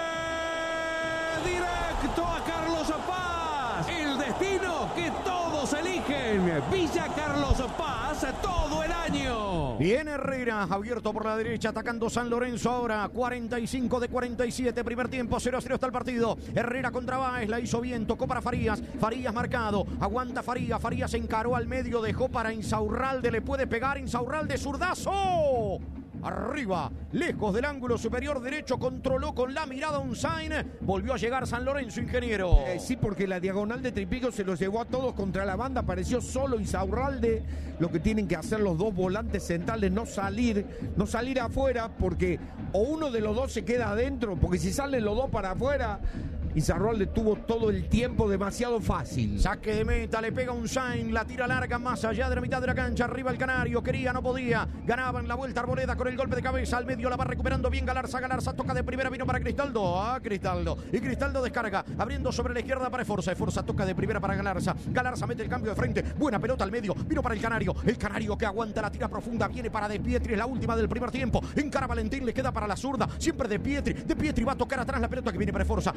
directo a Carlos Paz. El destino que todos eligen. Villa Carlos Paz todo el año. Viene Herrera, abierto por la derecha, atacando San Lorenzo ahora. 45 de 47, primer tiempo, 0-0 está el partido. Herrera contra Báez, la hizo bien, tocó para Farías. Farías marcado, aguanta Farías. Farías encaró al medio, dejó para Insaurralde, le puede pegar Insaurralde, zurdazo. Arriba, lejos del ángulo superior derecho, controló con la mirada Unzain. Volvió a llegar San Lorenzo, ingeniero. Sí, porque la diagonal de Tripico se los llevó a todos contra la banda. Apareció solo Insaurralde. Lo que tienen que hacer los dos volantes centrales, no salir afuera, porque o uno de los dos se queda adentro, porque si salen los dos para afuera, Insaurralde tuvo todo el tiempo demasiado fácil. Saque de meta, le pega Unzain, la tira larga más allá de la mitad de la cancha. Arriba el Canario, quería, no podía. Ganaba en la vuelta Arboleda con el golpe de cabeza. Al medio la va recuperando bien Galarza. Galarza toca de primera, vino para Cristaldo. Cristaldo. Y Cristaldo descarga, abriendo sobre la izquierda para Forza. Forza toca de primera para Galarza. Galarza mete el cambio de frente. Buena pelota al medio, vino para el Canario. El Canario que aguanta la tira profunda, viene para De Pietri, es la última del primer tiempo. Encara Valentín, le queda para la zurda. Siempre De Pietri. De Pietri va a tocar atrás la pelota que viene para Forza. Es Forza para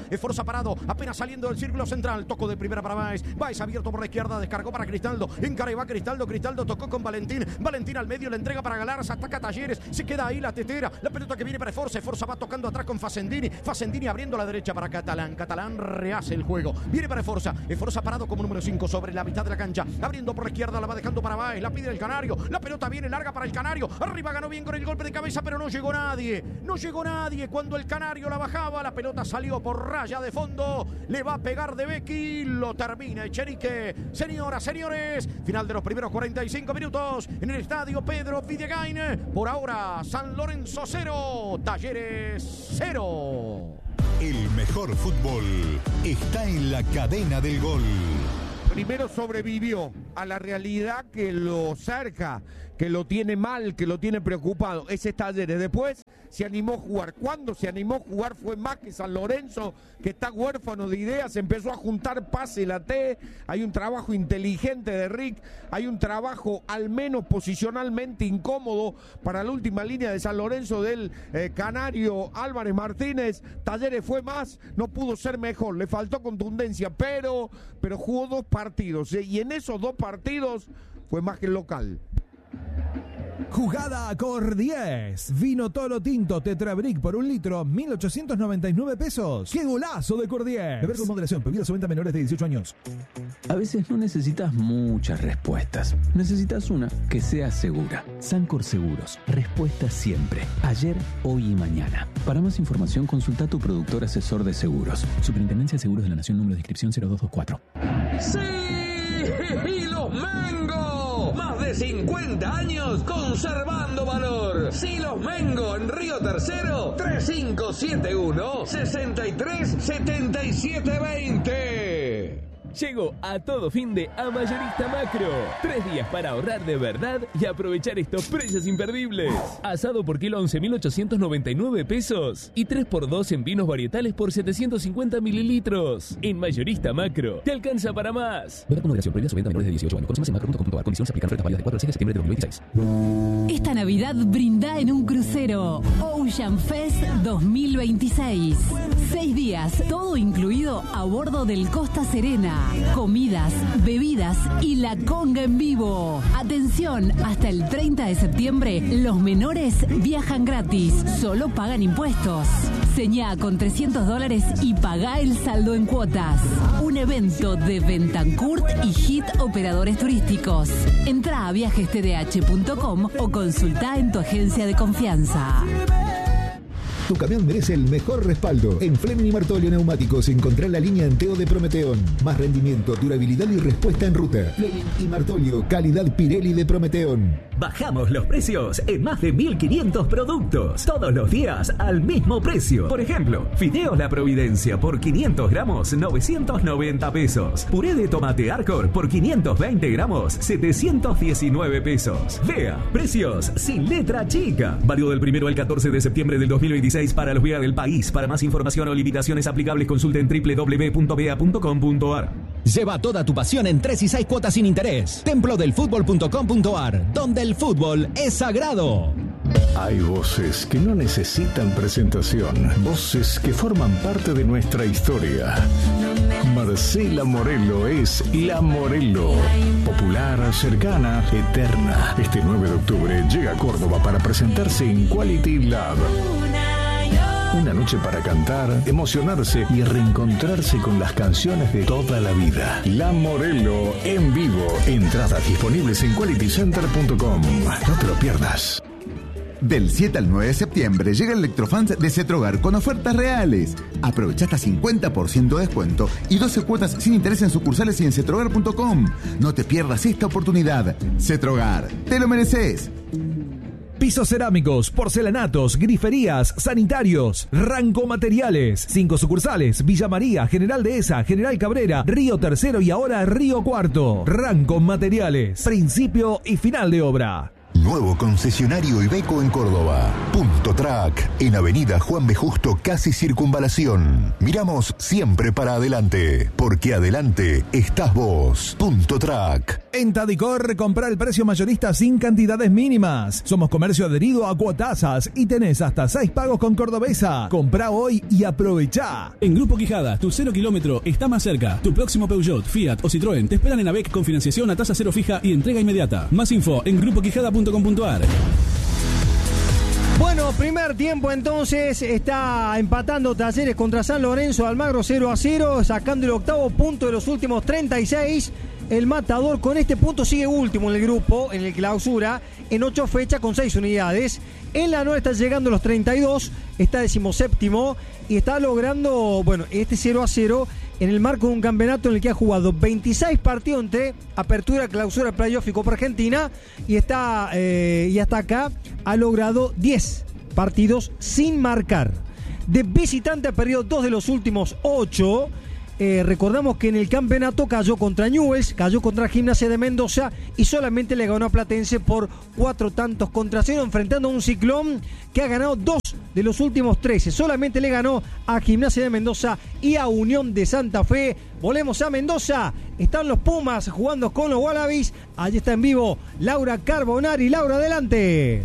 parado, apenas saliendo del círculo central. Toco de primera para Báez. Báez abierto por la izquierda, descargó para Cristaldo. Encara y va Cristaldo. Cristaldo tocó con Valentín. Valentín al medio, le entrega para Galarza. Ataca Talleres. Se queda ahí la tetera. La pelota que viene para Forza. Forza va tocando atrás con Facendini. Facendini abriendo a la derecha para Catalán. Catalán rehace el juego. Viene para Forza. Forza parado como número 5 sobre la mitad de la cancha. Abriendo por la izquierda, la va dejando para Báez. La pide el Canario. La pelota viene larga para el Canario. Arriba ganó bien con el golpe de cabeza, pero no llegó nadie. No llegó nadie cuando el Canario la bajaba. La pelota salió por raya de fondo. Le va a pegar de Becky. Lo termina Echenique. Señoras, señores, final de los primeros 45 minutos en el estadio Pedro Videgain. Por ahora, San Lorenzo 0, Talleres 0. El mejor fútbol está en la cadena del gol. Primero sobrevivió a la realidad que lo cerca, que lo tiene mal, que lo tiene preocupado. Ese es Talleres. Después se animó a jugar. Cuando se animó a jugar fue más que San Lorenzo, que está huérfano de ideas. Empezó a juntar pase la T. Hay un trabajo inteligente de Rick. Hay un trabajo al menos posicionalmente incómodo para la última línea de San Lorenzo del Canario Álvarez Martínez. Talleres fue más, no pudo ser mejor. Le faltó contundencia, pero jugó 2 partidos. Y en esos 2 partidos fue más que el local. Jugada Cor 10. Vino Toro Tinto Tetrabric por 1 litro, 1.899 pesos. ¡Qué golazo de Cor 10! Beber con moderación. Prohibido su venta a menores de 18 años. A veces no necesitas muchas respuestas. Necesitas una que sea segura. Sancor Seguros. Respuesta siempre. Ayer, hoy y mañana. Para más información, consulta a tu productor asesor de seguros. Superintendencia de Seguros de la Nación, número de inscripción 0224. ¡Sí! ¡Y los Mengo! Más de 50 años conservando valor. Silos Mengo en Río Tercero, 3571-637720. Llegó a todo fin de a Mayorista Macro. 3 días para ahorrar de verdad y aprovechar estos precios imperdibles. Asado por kilo 11.899 pesos y 3x2 en vinos varietales por 750 mililitros. En Mayorista Macro, te alcanza para más. Beber con moderación, prohibida su venta a menores de 18 años. Consumas en macro.com.ar. Condiciones se aplican. Ofertas válidas del 4 al 6 de septiembre de 2026. Esta Navidad brinda en un crucero. Ocean Fest 2026. 6 días, todo incluido a bordo del Costa Serena. Comidas, bebidas y la conga en vivo. Atención, hasta el 30 de septiembre los menores viajan gratis, solo pagan impuestos. Señá con $300 y pagá el saldo en cuotas. Un evento de Bentancourt y Hit Operadores Turísticos. Entrá a viajestdh.com o consultá en tu agencia de confianza. Tu camión merece el mejor respaldo. En Fleming y Martolio Neumáticos encontrá la línea Anteo de Prometeón. Más rendimiento, durabilidad y respuesta en ruta. Fleming y Martolio, calidad Pirelli de Prometeón. Bajamos los precios en más de 1.500 productos. Todos los días al mismo precio. Por ejemplo, fideos La Providencia por 500 gramos, 990 pesos. Puré de tomate Arcor por 520 gramos, 719 pesos. Vea, precios sin letra chica. Válido del 1 al 14 de septiembre del 2026 para los VEA del país. Para más información o limitaciones aplicables, consulte en www.vea.com.ar. Lleva toda tu pasión en 3 y 6 cuotas sin interés. Templodelfutbol.com.ar, donde el fútbol es sagrado. Hay voces que no necesitan presentación, voces que forman parte de nuestra historia. Marcela Morelo es La Morelo, popular, cercana, eterna. Este 9 de octubre llega a Córdoba para presentarse en Quality Lab. Una noche para cantar, emocionarse y reencontrarse con las canciones de toda la vida. La Morelo en vivo. Entradas disponibles en qualitycenter.com. No te lo pierdas. Del 7 al 9 de septiembre llega Electrofans de Cetrogar con ofertas reales. Aprovecha hasta 50% de descuento y 12 cuotas sin interés en sucursales y en cetrogar.com. No te pierdas esta oportunidad. Cetrogar, te lo mereces. Pisos cerámicos, porcelanatos, griferías, sanitarios, Ranco Materiales. 5 sucursales: Villa María, General Dehesa, General Cabrera, Río Tercero y ahora Río Cuarto. Ranco Materiales, principio y final de obra. Nuevo concesionario Iveco en Córdoba. Punto Track, en Avenida Juan B. Justo, casi Circunvalación. Miramos siempre para adelante, porque adelante estás vos. Punto Track. En Tadicor, compra el precio mayorista sin cantidades mínimas. Somos comercio adherido a Cuotasas y tenés hasta 6 pagos con Cordobesa. Comprá hoy y aprovechá. En Grupo Quijada, tu 0 kilómetro está más cerca. Tu próximo Peugeot, Fiat o Citroën te esperan en AVEC con financiación a tasa cero fija y entrega inmediata. Más info en grupoquijada.com.ar. Bueno, primer tiempo entonces, está empatando Talleres contra San Lorenzo, Almagro 0-0, sacando el octavo punto de los últimos 36. El Matador con este punto sigue último en el grupo, en el clausura, en 8 fechas con 6 unidades. En la 9 está llegando a los 32, está 17º y está logrando, bueno, este 0-0 en el marco de un campeonato en el que ha jugado 26 partidos entre apertura, clausura, playoff y Copa Argentina y hasta acá ha logrado 10 partidos sin marcar. De visitante ha perdido 2 de los últimos 8. Recordamos que en el campeonato cayó contra Newell's, cayó contra Gimnasia de Mendoza y solamente le ganó a Platense por 4 tantos contra 0, enfrentando a un Ciclón que ha ganado 2 de los últimos 13. Solamente le ganó a Gimnasia de Mendoza y a Unión de Santa Fe. Volvemos a Mendoza. Están los Pumas jugando con los Wallabies. Allí está en vivo Laura Carbonari. Laura, adelante.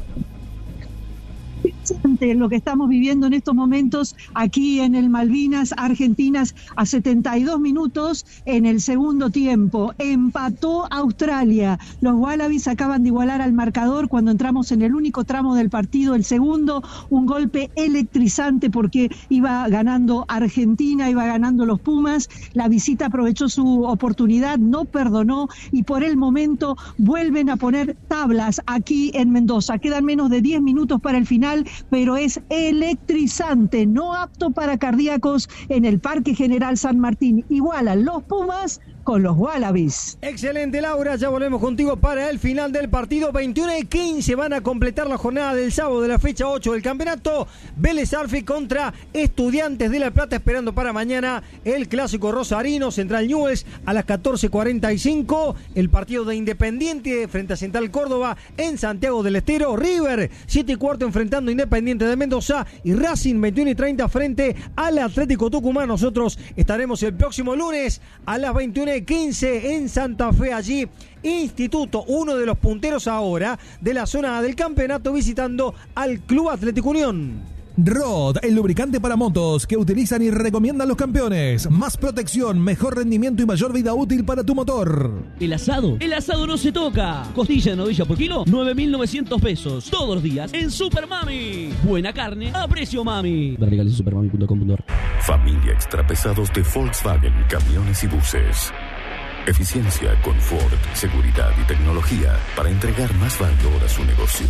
Lo que estamos viviendo en estos momentos aquí en el Malvinas Argentinas a 72 minutos en el segundo tiempo. Empató Australia. Los Wallabies acaban de igualar al marcador cuando entramos en el único tramo del partido, el segundo. Un golpe electrizante porque iba ganando Argentina, iba ganando los Pumas. La visita aprovechó su oportunidad, no perdonó y por el momento vuelven a poner tablas aquí en Mendoza. Quedan menos de 10 minutos para el final, pero es electrizante, no apto para cardíacos en el Parque General San Martín. Igualan los Pumas con los Wallabies. Excelente, Laura, ya volvemos contigo para el final del partido. 21:15 van a completar la jornada del sábado de la fecha 8 del campeonato. Vélez Arfi contra Estudiantes de La Plata, esperando para mañana el clásico rosarino. Central Newell's a las 14:45. El partido de Independiente frente a Central Córdoba en Santiago del Estero. River 7:15 enfrentando a Independiente de Mendoza y Racing 21:30 frente al Atlético Tucumán. Nosotros estaremos el próximo lunes a las 21:15 en Santa Fe. Allí Instituto, uno de los punteros ahora de la zona del campeonato, visitando al Club Atlético Unión. Rod, el lubricante para motos que utilizan y recomiendan los campeones. Más protección, mejor rendimiento y mayor vida útil para tu motor. El asado no se toca. Costilla de novilla por kilo, 9.900 pesos. Todos los días en Super Mami. Buena carne a precio mami. Verticales en supermami.com.ar. Familia extrapesados de Volkswagen, camiones y buses. Eficiencia, confort, seguridad y tecnología para entregar más valor a su negocio.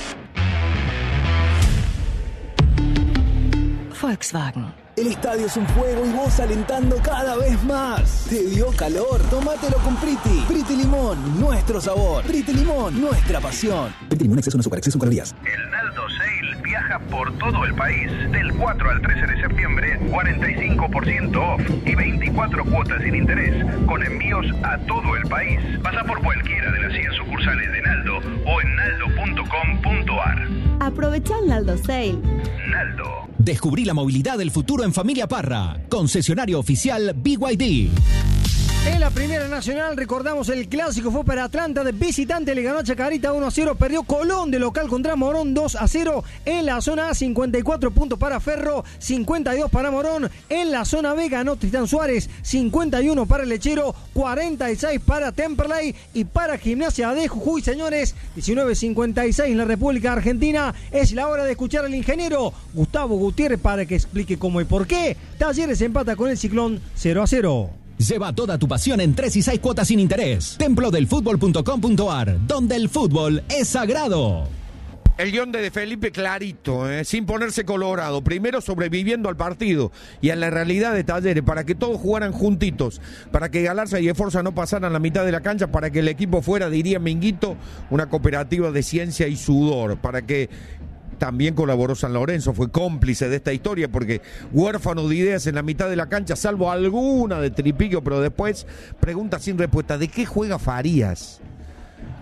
Volkswagen. El estadio es un juego y vos alentando cada vez más. ¿Te dio calor? Tómatelo con Priti. Priti Limón, nuestro sabor. Priti Limón, nuestra pasión. Priti Limón, exceso no super, exceso en calorías. El Naldo Sale viaja por todo el país. Del 4 al 13 de septiembre, 45% off y 24 cuotas sin interés, con envíos a todo el país. Pasa por cualquiera de las 100 sucursales de Naldo o en naldo.com.ar. Aprovechá el Naldo Sale. Naldo. Descubrí la movilidad del futuro en Familia Parra. Concesionario oficial BYD. En la Primera Nacional, recordamos el clásico fue para Atlanta de visitante, le ganó a Chacarita 1-0, perdió Colón de local contra Morón 2-0. En la zona A, 54 puntos para Ferro, 52 para Morón. En la zona B ganó Tristán Suárez, 51 para el Lechero, 46 para Temperley y para Gimnasia de Jujuy. Señores, 19:56 en la República Argentina. Es la hora de escuchar al ingeniero Gustavo Gutiérrez para que explique cómo y por qué Talleres empata con el Ciclón 0-0. Lleva toda tu pasión en 3 y 6 cuotas sin interés. Templodelfutbol.com.ar, donde el fútbol es sagrado. El guión de Felipe clarito, sin ponerse colorado. Primero sobreviviendo al partido y a la realidad de Talleres, para que todos jugaran juntitos, para que Galarza y Esforza no pasaran la mitad de la cancha, para que el equipo fuera, diría Minguito, una cooperativa de ciencia y sudor, para que... También colaboró San Lorenzo, fue cómplice de esta historia porque huérfano de ideas en la mitad de la cancha, salvo alguna de Tripiquio, pero después pregunta sin respuesta, ¿de qué juega Farías?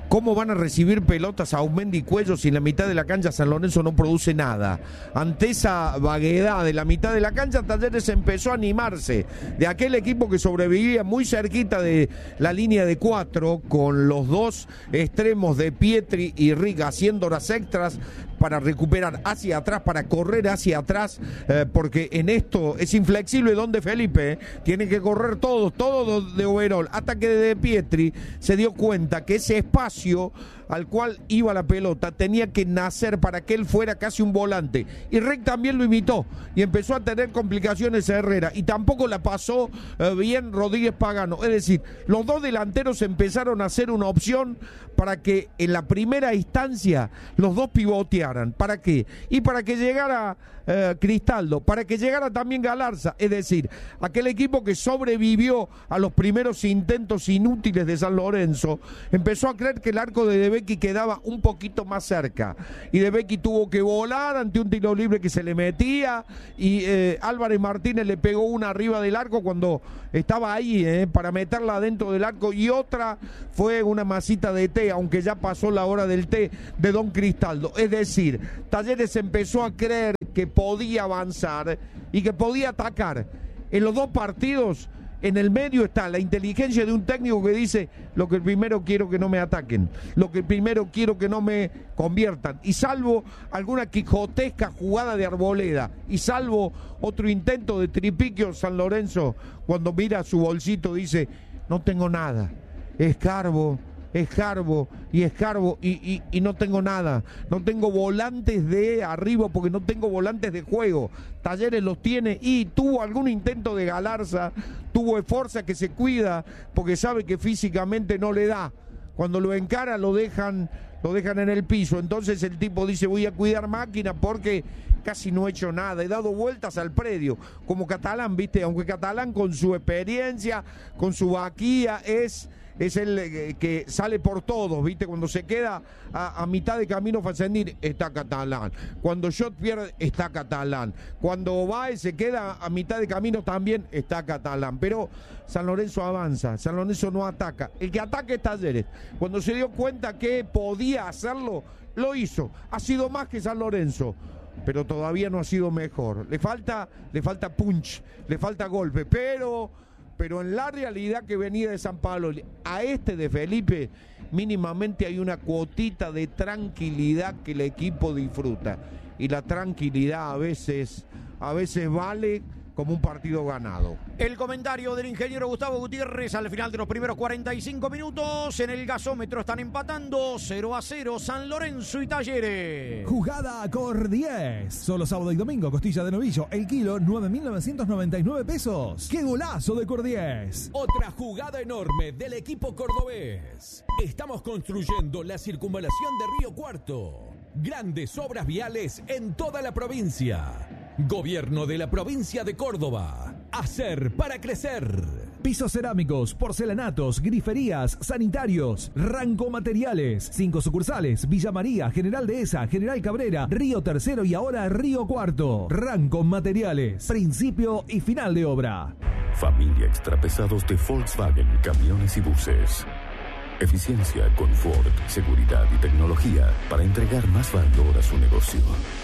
¿Cómo van a recibir pelotas a Aumendi y Cuello si en la mitad de la cancha San Lorenzo no produce nada? Ante esa vaguedad de la mitad de la cancha, Talleres empezó a animarse de aquel equipo que sobrevivía muy cerquita de la línea de 4, con los dos extremos de Pietri y Riga haciendo horas extras para recuperar hacia atrás, para correr hacia atrás, porque en esto es inflexible donde Felipe tiene que correr todo de overall, hasta que de Pietri se dio cuenta que ese espacio al cual iba la pelota tenía que nacer para que él fuera casi un volante, y Rick también lo imitó y empezó a tener complicaciones a Herrera, y tampoco la pasó bien Rodríguez Pagano. Es decir, los dos delanteros empezaron a hacer una opción para que en la primera instancia los dos pivotearan. ¿Para qué? Y para que llegara Cristaldo, para que llegara también Galarza. Es decir, aquel equipo que sobrevivió a los primeros intentos inútiles de San Lorenzo empezó a creer que el arco de Becchi quedaba un poquito más cerca, y De Becchi tuvo que volar ante un tiro libre que se le metía, y Álvarez Martínez le pegó una arriba del arco cuando estaba ahí para meterla dentro del arco, y otra fue una masita de té, aunque ya pasó la hora del té, de Don Cristaldo. Es decir, Talleres empezó a creer que podía avanzar y que podía atacar. En los dos partidos, en el medio está la inteligencia de un técnico que dice: lo que primero quiero que no me ataquen, lo que primero quiero que no me conviertan, y salvo alguna quijotesca jugada de Arboleda, y salvo otro intento de tripiquio, San Lorenzo, cuando mira su bolsito, dice: no tengo nada, escarbo y no tengo nada, no tengo volantes de arriba porque no tengo volantes de juego. Talleres los tiene, y tuvo algún intento de Galarza, tuvo Esforza que se cuida porque sabe que físicamente no le da, cuando lo encara lo dejan en el piso, entonces el tipo dice: voy a cuidar máquina porque casi no he hecho nada, he dado vueltas al predio, como Catalán, ¿viste? Aunque Catalán con su experiencia, con su vaquía, es el que sale por todos, ¿viste? Cuando se queda a mitad de camino Facendir, está Catalán. Cuando Shot pierde, está Catalán. Cuando Baez se queda a mitad de camino, también está Catalán. Pero San Lorenzo avanza, San Lorenzo no ataca. El que ataca es Talleres. Cuando se dio cuenta que podía hacerlo, lo hizo. Ha sido más que San Lorenzo, pero todavía no ha sido mejor. Le falta punch, le falta golpe, pero en la realidad que venía de San Pablo a de Felipe, mínimamente hay una cuotita de tranquilidad que el equipo disfruta, y la tranquilidad a veces vale como un partido ganado. El comentario del ingeniero Gustavo Gutiérrez al final de los primeros 45 minutos. En el gasómetro están empatando 0-0 San Lorenzo y Talleres. Jugada Cor 10. Solo sábado y domingo, costilla de novillo, el kilo 9.999 pesos. ¡Qué golazo de Cor 10! Otra jugada enorme del equipo cordobés. Estamos construyendo la circunvalación de Río Cuarto. Grandes obras viales en toda la provincia. Gobierno de la provincia de Córdoba. Hacer para crecer. Pisos cerámicos, porcelanatos, griferías, sanitarios, Ranco Materiales. 5 sucursales: Villa María, General Dehesa, General Cabrera, Río Tercero y ahora Río Cuarto. Ranco Materiales. Principio y final de obra. Familia Extrapesados de Volkswagen Camiones y Buses. Eficiencia, confort, seguridad y tecnología para entregar más valor a su negocio.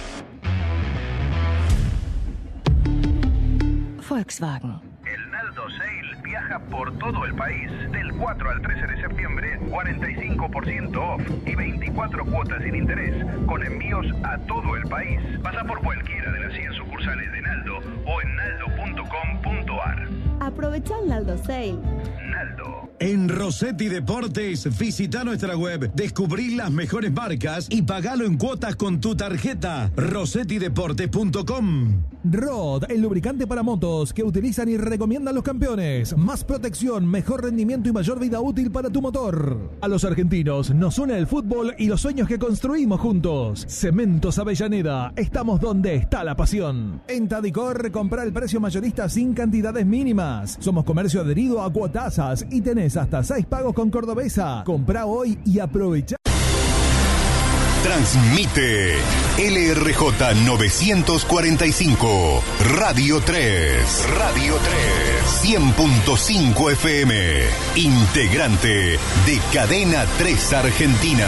Volkswagen. El Naldo Sale viaja por todo el país. Del 4 al 13 de septiembre, 45% off y 24 cuotas sin interés, con envíos a todo el país. Pasa por cualquiera de las 100 sucursales de Naldo o en naldo.com.ar. Aprovecha el Naldo Sale. Naldo. En Rossetti Deportes, visita nuestra web, descubrí las mejores marcas y pagalo en cuotas con tu tarjeta. rossettideportes.com. Rod, el lubricante para motos que utilizan y recomiendan los campeones. Más protección, mejor rendimiento y mayor vida útil para tu motor. A los argentinos nos une el fútbol y los sueños que construimos juntos. Cementos Avellaneda, estamos donde está la pasión. En Tadicor, compra el precio mayorista sin cantidades mínimas. Somos comercio adherido a cuotasas y tenés hasta 6 pagos con Cordobesa. Comprá hoy y aprovecha. Transmite LRJ 945, Radio 3, Radio 3, 100.5 FM, integrante de Cadena 3 Argentina.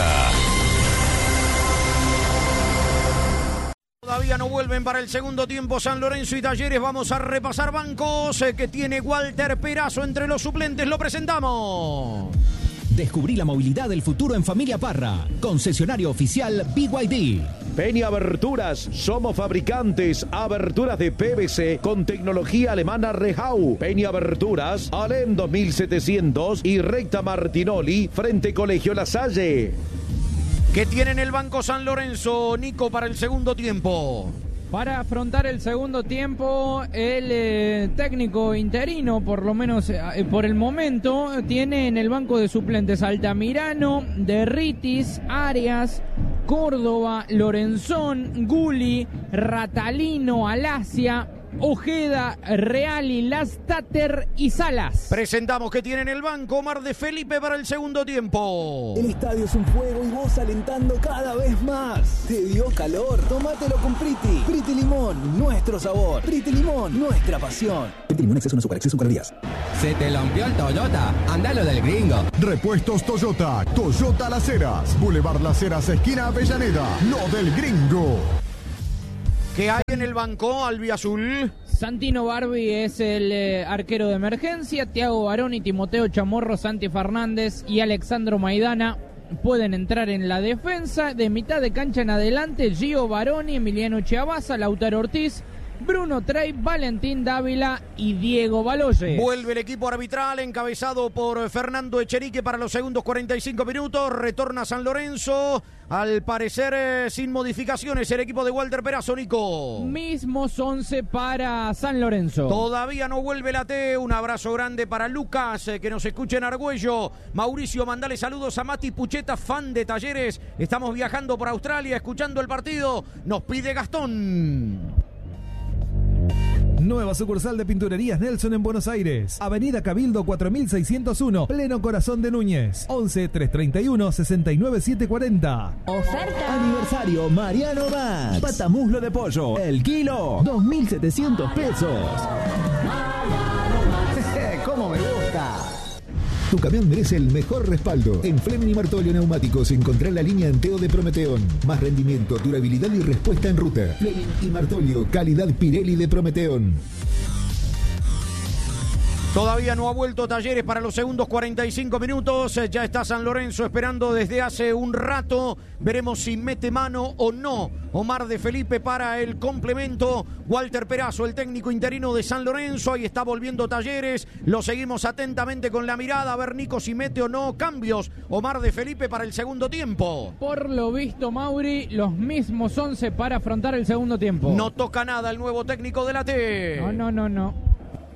Todavía no vuelven para el segundo tiempo San Lorenzo y Talleres. Vamos a repasar bancos que tiene Walter Perazo entre los suplentes. Lo presentamos. Descubrí la movilidad del futuro en Familia Parra. Concesionario oficial BYD. Peña Aberturas, somos fabricantes aberturas de PVC con tecnología alemana Rehau. Peña Aberturas, Alem 2700 y Recta Martinoli, frente Colegio La Salle. ¿Qué tiene en el banco San Lorenzo, Nico, para el segundo tiempo? Para afrontar el segundo tiempo, el técnico interino, por lo menos por el momento, tiene en el banco de suplentes Altamirano, Derritis, Arias, Córdoba, Lorenzón, Guli, Ratalino, Alasia, Ojeda, Reali, Lastater y Salas. Presentamos que tiene en el banco Omar de Felipe para el segundo tiempo. El estadio es un fuego y vos alentando cada vez más. ¿Te dio calor? Tómatelo con Priti. Priti Limón, nuestro sabor. Priti Limón, nuestra pasión. Priti Limón, exceso en azúcar, exceso en calorías. ¿Se te lampió el Toyota? Andalo del gringo. Repuestos Toyota. Toyota Las Heras. Boulevard Las Heras, esquina Avellaneda. Lo del gringo. ¿Qué hay en el banco, albiazul? Santino Barbi es el arquero de emergencia. Tiago Barón y Timoteo Chamorro, Santi Fernández y Alexandro Maidana pueden entrar en la defensa. De mitad de cancha en adelante, Gio Baroni, Emiliano Chiabaza, Lautaro Ortiz, Bruno Trey, Valentín Dávila y Diego Baloyes. Vuelve el equipo arbitral encabezado por Fernando Echerique para los segundos 45 minutos. Retorna San Lorenzo. Al parecer sin modificaciones el equipo de Walter Perazo, Nico. Mismos 11 para San Lorenzo. Todavía no vuelve la T. Un abrazo grande para Lucas, que nos escucha en Argüello. Mauricio, mandale saludos a Mati Pucheta, fan de Talleres. Estamos viajando por Australia, escuchando el partido. Nos pide Gastón. Nueva sucursal de Pinturerías Nelson en Buenos Aires. Avenida Cabildo 4601, pleno corazón de Núñez. 11 331 69740. Oferta. Aniversario Mariano Max. Patamuslo de pollo. El kilo. 2.700 pesos. ¿Cómo me gusta? Tu camión merece el mejor respaldo. En Fleming y Martolio Neumáticos encontrá la línea Anteo de Prometeón. Más rendimiento, durabilidad y respuesta en ruta. Fleming y Martolio, calidad Pirelli de Prometeón. Todavía no ha vuelto Talleres para los segundos 45 minutos. Ya está San Lorenzo esperando desde hace un rato. Veremos si mete mano o no Omar de Felipe para el complemento. Walter Perazo, el técnico interino de San Lorenzo. Ahí está volviendo Talleres. Lo seguimos atentamente con la mirada. A ver, Nico, si mete o no cambios Omar de Felipe para el segundo tiempo. Por lo visto, Mauri, los mismos 11 para afrontar el segundo tiempo. No toca nada el nuevo técnico de la T. No.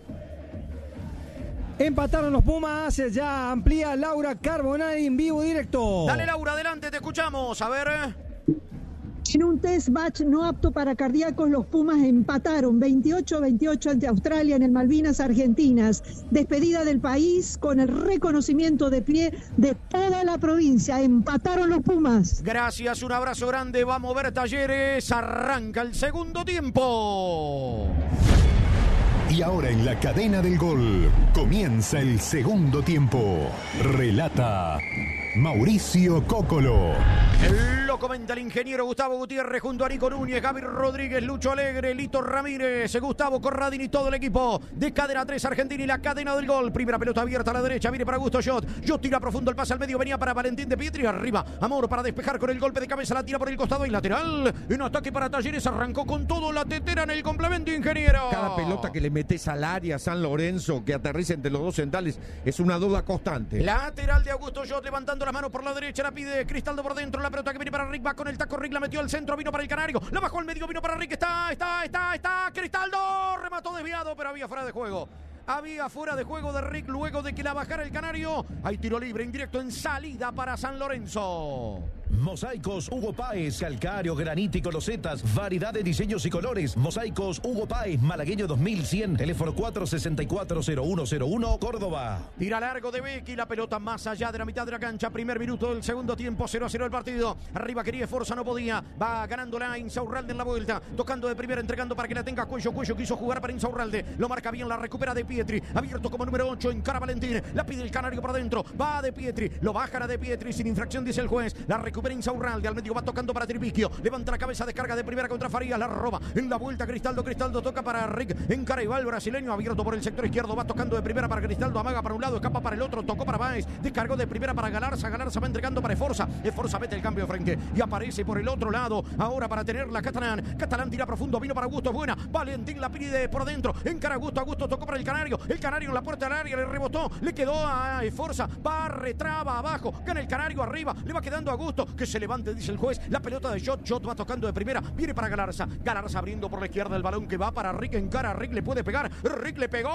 Empataron los Pumas, ya amplía Laura Carbonari en vivo directo. Dale, Laura, adelante, te escuchamos. A ver. En un test match no apto para cardíacos, los Pumas empataron 28-28 ante Australia en el Malvinas Argentinas. Despedida del país con el reconocimiento de pie de toda la provincia. Empataron los Pumas. Gracias, un abrazo grande. Vamos a ver Talleres. Arranca el segundo tiempo. Y ahora en la cadena del gol comienza el segundo tiempo. Relata Mauricio Cócolo. Lo comenta el ingeniero Gustavo Gutiérrez junto a Nico Núñez, Gaby Rodríguez, Lucho Alegre, Lito Ramírez, Gustavo Corradini y todo el equipo de Cadena 3 Argentina y la cadena del gol. Primera pelota abierta a la derecha, viene para Augusto Jot. Jot tira profundo el pase al medio, venía para Valentín de Pietri. Arriba, Amor para despejar con el golpe de cabeza, la tira por el costado y lateral. En ataque para Talleres, arrancó con todo la tetera en el complemento, ingeniero. Cada pelota que le metes al área a San Lorenzo, que aterriza entre los dos centrales, es una duda constante. Lateral de Augusto Jot, levantando las manos por la derecha, la pide Cristaldo por dentro, la pelota que viene para Rick, va con el taco, Rick la metió al centro, vino para el Canario, la bajó al medio, vino para Rick, está, Cristaldo, remató desviado, pero había fuera de juego. Había fuera de juego de Rick luego de que la bajara el Canario. Hay tiro libre indirecto en salida para San Lorenzo. Mosaicos Hugo Páez, calcáreo, granítico, losetas, variedad de diseños y colores. Mosaicos Hugo Páez, Malagueño 2100, teléfono 464-0101, Córdoba. Tira largo de Becky, la pelota más allá de la mitad de la cancha. Primer minuto del segundo tiempo, 0-0 el partido. Arriba quería Forza, no podía. Va ganándola Insaurralde en la vuelta. Tocando de primera, entregando para que la tenga Cuello. Cuello quiso jugar para Insaurralde. Lo marca bien, la recupera De Pietri. Abierto como número 8, encara Valentín. La pide el canario por adentro. Va De Pietri. Lo baja a De Pietri sin infracción, dice el juez. La recupera Insaurralde. Al medio va tocando para Tripicchio. Levanta la cabeza, descarga de primera contra Farías. La roba en la vuelta Cristaldo. Cristaldo toca para Rick. Encara y va el brasileño. Abierto por el sector izquierdo. Va tocando de primera para Cristaldo. Amaga para un lado, escapa para el otro. Tocó para Báez. Descargó de primera para Galarza. Galarza va entregando para Esforza. Esforza mete el cambio de frente. Y aparece por el otro lado. Ahora para tenerla Catalán. Catalán tira profundo. Vino para Augusto. Es buena. Valentín la pide por dentro. Encara Augusto. Augusto tocó para el canario. El canario en la puerta del área. Le rebotó. Le quedó a Esforza. Va, retraba abajo. Gana el canario arriba. Le va quedando a Augusto. Que se levante, dice el juez. La pelota de Jot. Jot va tocando de primera. Viene para Galarza. Galarza abriendo por la izquierda el balón que va para Rick. Encara. Rick le puede pegar. Rick le pegó.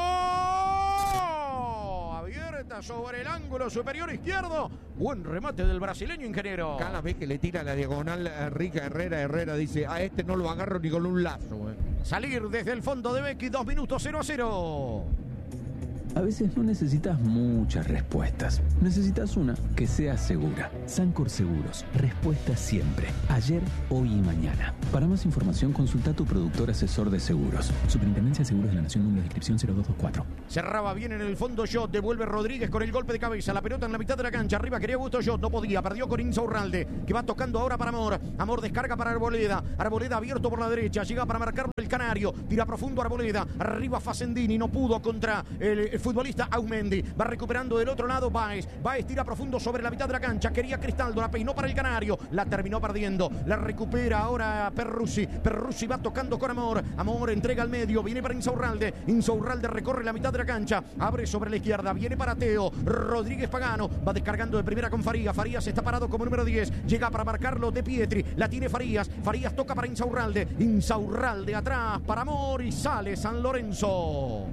Abierta sobre el ángulo superior izquierdo. Buen remate del brasileño, ingeniero. Cada vez que le tira la diagonal a Rick Herrera dice: a este no lo agarro ni con un lazo. Salir desde el fondo de Becky. 2 minutos, 0-0. A veces no necesitas muchas respuestas. Necesitas una que sea segura. Sancor Seguros. Respuesta siempre. Ayer, hoy y mañana. Para más información, consulta a tu productor asesor de seguros. Superintendencia de Seguros de la Nación, número de inscripción 0224. Cerraba bien en el fondo Jot. Devuelve Rodríguez con el golpe de cabeza. La pelota en la mitad de la cancha. Arriba quería Augusto Jot. No podía. Perdió con Insaurralde, que va tocando ahora para Amor. Amor descarga para Arboleda. Arboleda abierto por la derecha. Llega para marcarlo el canario. Tira profundo Arboleda. Arriba Facendini. No pudo contra el futbolista Aumendi. Va recuperando del otro lado Báez. Báez tira profundo sobre la mitad de la cancha. Quería Cristaldo. La peinó para el canario. La terminó perdiendo. La recupera ahora Perruzzi. Perruzzi va tocando con Amor. Amor entrega al medio. Viene para Insaurralde. Insaurralde recorre la mitad de la cancha. Abre sobre la izquierda. Viene para Teo. Rodríguez Pagano. Va descargando de primera con Farías. Farías está parado como número 10. Llega para marcarlo De Pietri. La tiene Farías. Farías toca para Insaurralde. Insaurralde atrás para Amor y sale San Lorenzo.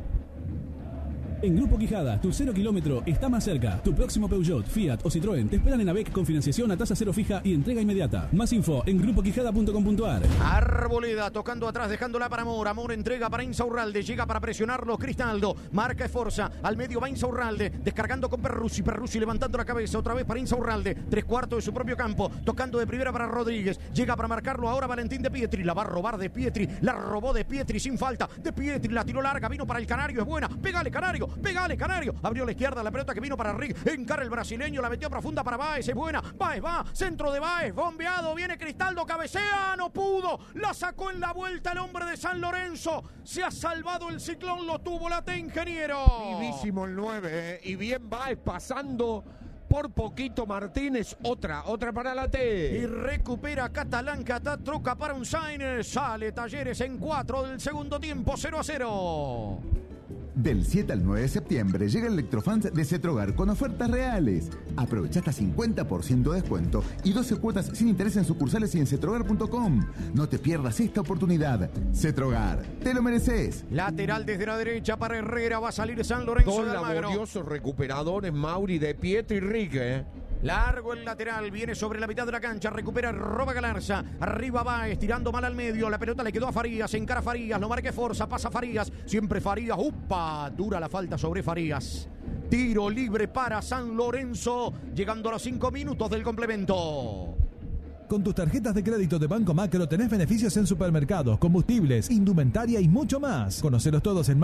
En Grupo Quijada, tu 0 kilómetro está más cerca. Tu próximo Peugeot, Fiat o Citroën te esperan en AVEC con financiación a tasa cero fija y entrega inmediata. Más info en grupoquijada.com.ar. Arboleda tocando atrás, dejándola para Amor. Amor entrega para Insaurralde. Llega para presionarlo Cristaldo. Marca Esforza. Al medio va Insaurralde. Descargando con Perruzzi. Perruzzi levantando la cabeza. Otra vez para Insaurralde. 3/4 de su propio campo. Tocando de primera para Rodríguez. Llega para marcarlo ahora Valentín De Pietri. La va a robar De Pietri. La robó De Pietri sin falta. De Pietri la tiró larga. Vino para el canario. Es buena. Pégale, canario. Pégale, canario. Abrió a la izquierda la pelota que vino para Rick. Encara el brasileño. La metió profunda para Báez. Es buena. Báez va. Centro de Báez. Bombeado. Viene Cristaldo. Cabecea. No pudo. La sacó en la vuelta el hombre de San Lorenzo. Se ha salvado el ciclón. Lo tuvo la T, ingeniero. Vivísimo el 9. Y bien Báez pasando por poquito Martínez. Otra para la T. Y recupera Catalán. Catá troca para un Sainz. Sale Talleres en 4 del segundo tiempo. 0-0. Del 7 al 9 de septiembre llega el Electrofans de Cetrogar con ofertas reales. Aprovecha hasta 50% de descuento y 12 cuotas sin interés en sucursales y en cetrogar.com. No te pierdas esta oportunidad. Cetrogar, te lo mereces. Lateral desde la derecha para Herrera. Va a salir San Lorenzo de Almagro. Dos laboriosos recuperadores, Mauri, De Pietri y Rick. Largo el lateral, viene sobre la mitad de la cancha, recupera, roba Galarza, arriba Báez, tirando mal al medio, la pelota le quedó a Farías, encara Farías, lo marca Forza, pasa Farías, siempre Farías, ¡upa! Dura la falta sobre Farías. Tiro libre para San Lorenzo, llegando a los 5 minutos del complemento. Con tus tarjetas de crédito de Banco Macro tenés beneficios en supermercados, combustibles, indumentaria y mucho más. Conocelos todos en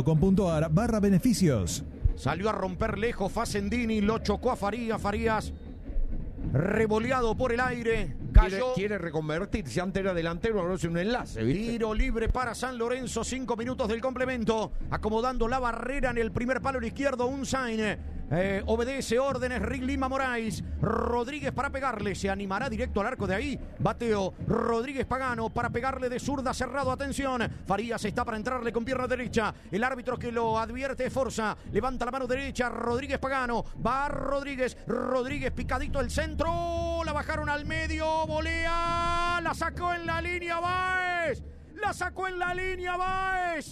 macro.com.ar/beneficios. Salió a romper lejos Facendini, lo chocó a Farías. Farías revoleado por el aire. Cayó. Quiere reconvertirse, antes era delantero, ahora es un enlace, ¿viste? Tiro libre para San Lorenzo, 5 minutos del complemento. Acomodando la barrera en el primer palo izquierdo, un Sainz. Obedece órdenes Rick Lima Moraes. Rodríguez para pegarle, se animará directo al arco de ahí. Bateo Rodríguez Pagano para pegarle de zurda, cerrado, atención. Farías está para entrarle con pierna derecha. El árbitro que lo advierte, Forza, levanta la mano derecha. Rodríguez Pagano, va Rodríguez picadito el centro, la bajaron al medio, volea, la sacó en la línea Báez.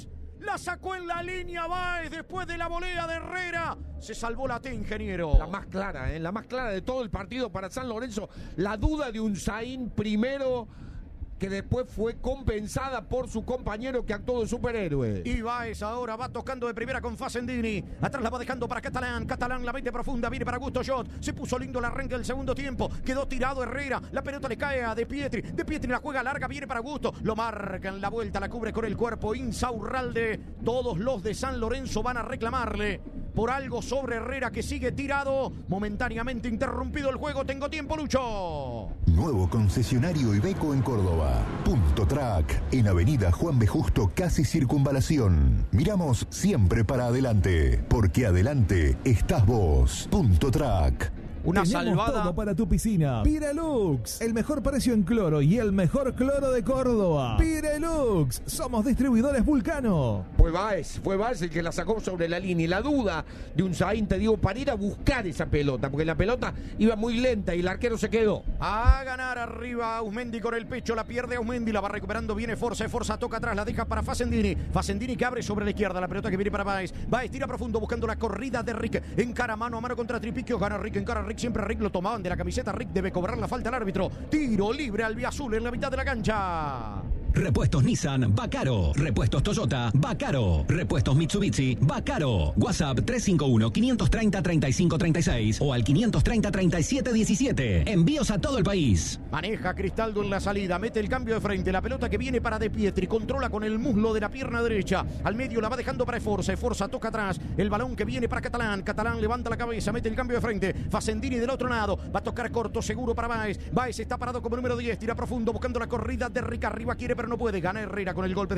La sacó en la línea Báez después de la volea de Herrera. Se salvó la T, ingeniero. La más clara, la más clara de todo el partido para San Lorenzo. La duda de Unzaín primero, que después fue compensada por su compañero que actuó de superhéroe. Y Báez ahora va tocando de primera con Facendini. Atrás la va dejando para Catalán. Catalán la mete profunda, viene para Augusto Jot. Se puso lindo el arranque del segundo tiempo. Quedó tirado Herrera. La pelota le cae a De Pietri. De Pietri la juega larga, viene para Augusto. Lo marca en la vuelta, la cubre con el cuerpo Insaurralde. Todos los de San Lorenzo van a reclamarle por algo sobre Herrera, que sigue tirado. Momentáneamente interrumpido el juego. Tengo tiempo, Lucho. Nuevo concesionario Iveco en Córdoba. Punto Track, en Avenida Juan B. Justo, casi Circunvalación. Miramos siempre para adelante, porque adelante estás vos. Punto Track. Una Tenemos salvada todo para tu piscina. Pirelux, el mejor precio en cloro y el mejor cloro de Córdoba. Pirelux, somos distribuidores Vulcano. Fue Báez el que la sacó sobre la línea. Y la duda de Unzaín, te digo, para ir a buscar esa pelota, porque la pelota iba muy lenta y el arquero se quedó. A ganar arriba Ausmendi con el pecho, la pierde Ausmendi, la va recuperando, viene Forza toca atrás, la deja para Facendini. Facendini que abre sobre la izquierda, la pelota que viene para Báez. Báez tira profundo buscando la corrida de Rick. Encara mano a mano contra Tripiquio, gana Rick, encara Rick. Siempre Rick lo tomaban de la camiseta. Rick debe cobrar la falta al árbitro. Tiro libre al Azul en la mitad de la cancha. Repuestos Nissan, Bacaro. Repuestos Toyota, Bacaro. Repuestos Mitsubishi, Bacaro. WhatsApp 351-530-3536 o al 530-3717. Envíos a todo el país. Maneja Cristaldo en la salida, mete el cambio de frente. La pelota que viene para De Pietri, controla con el muslo de la pierna derecha. Al medio la va dejando para Forza. Forza toca atrás. El balón que viene para Catalán. Catalán levanta la cabeza, mete el cambio de frente. Facendini del otro lado. Va a tocar corto, seguro para Báez. Báez está parado como número 10. Tira profundo buscando la corrida de Rick. Arriba quiere, pero no puede. Gana Herrera con el golpe de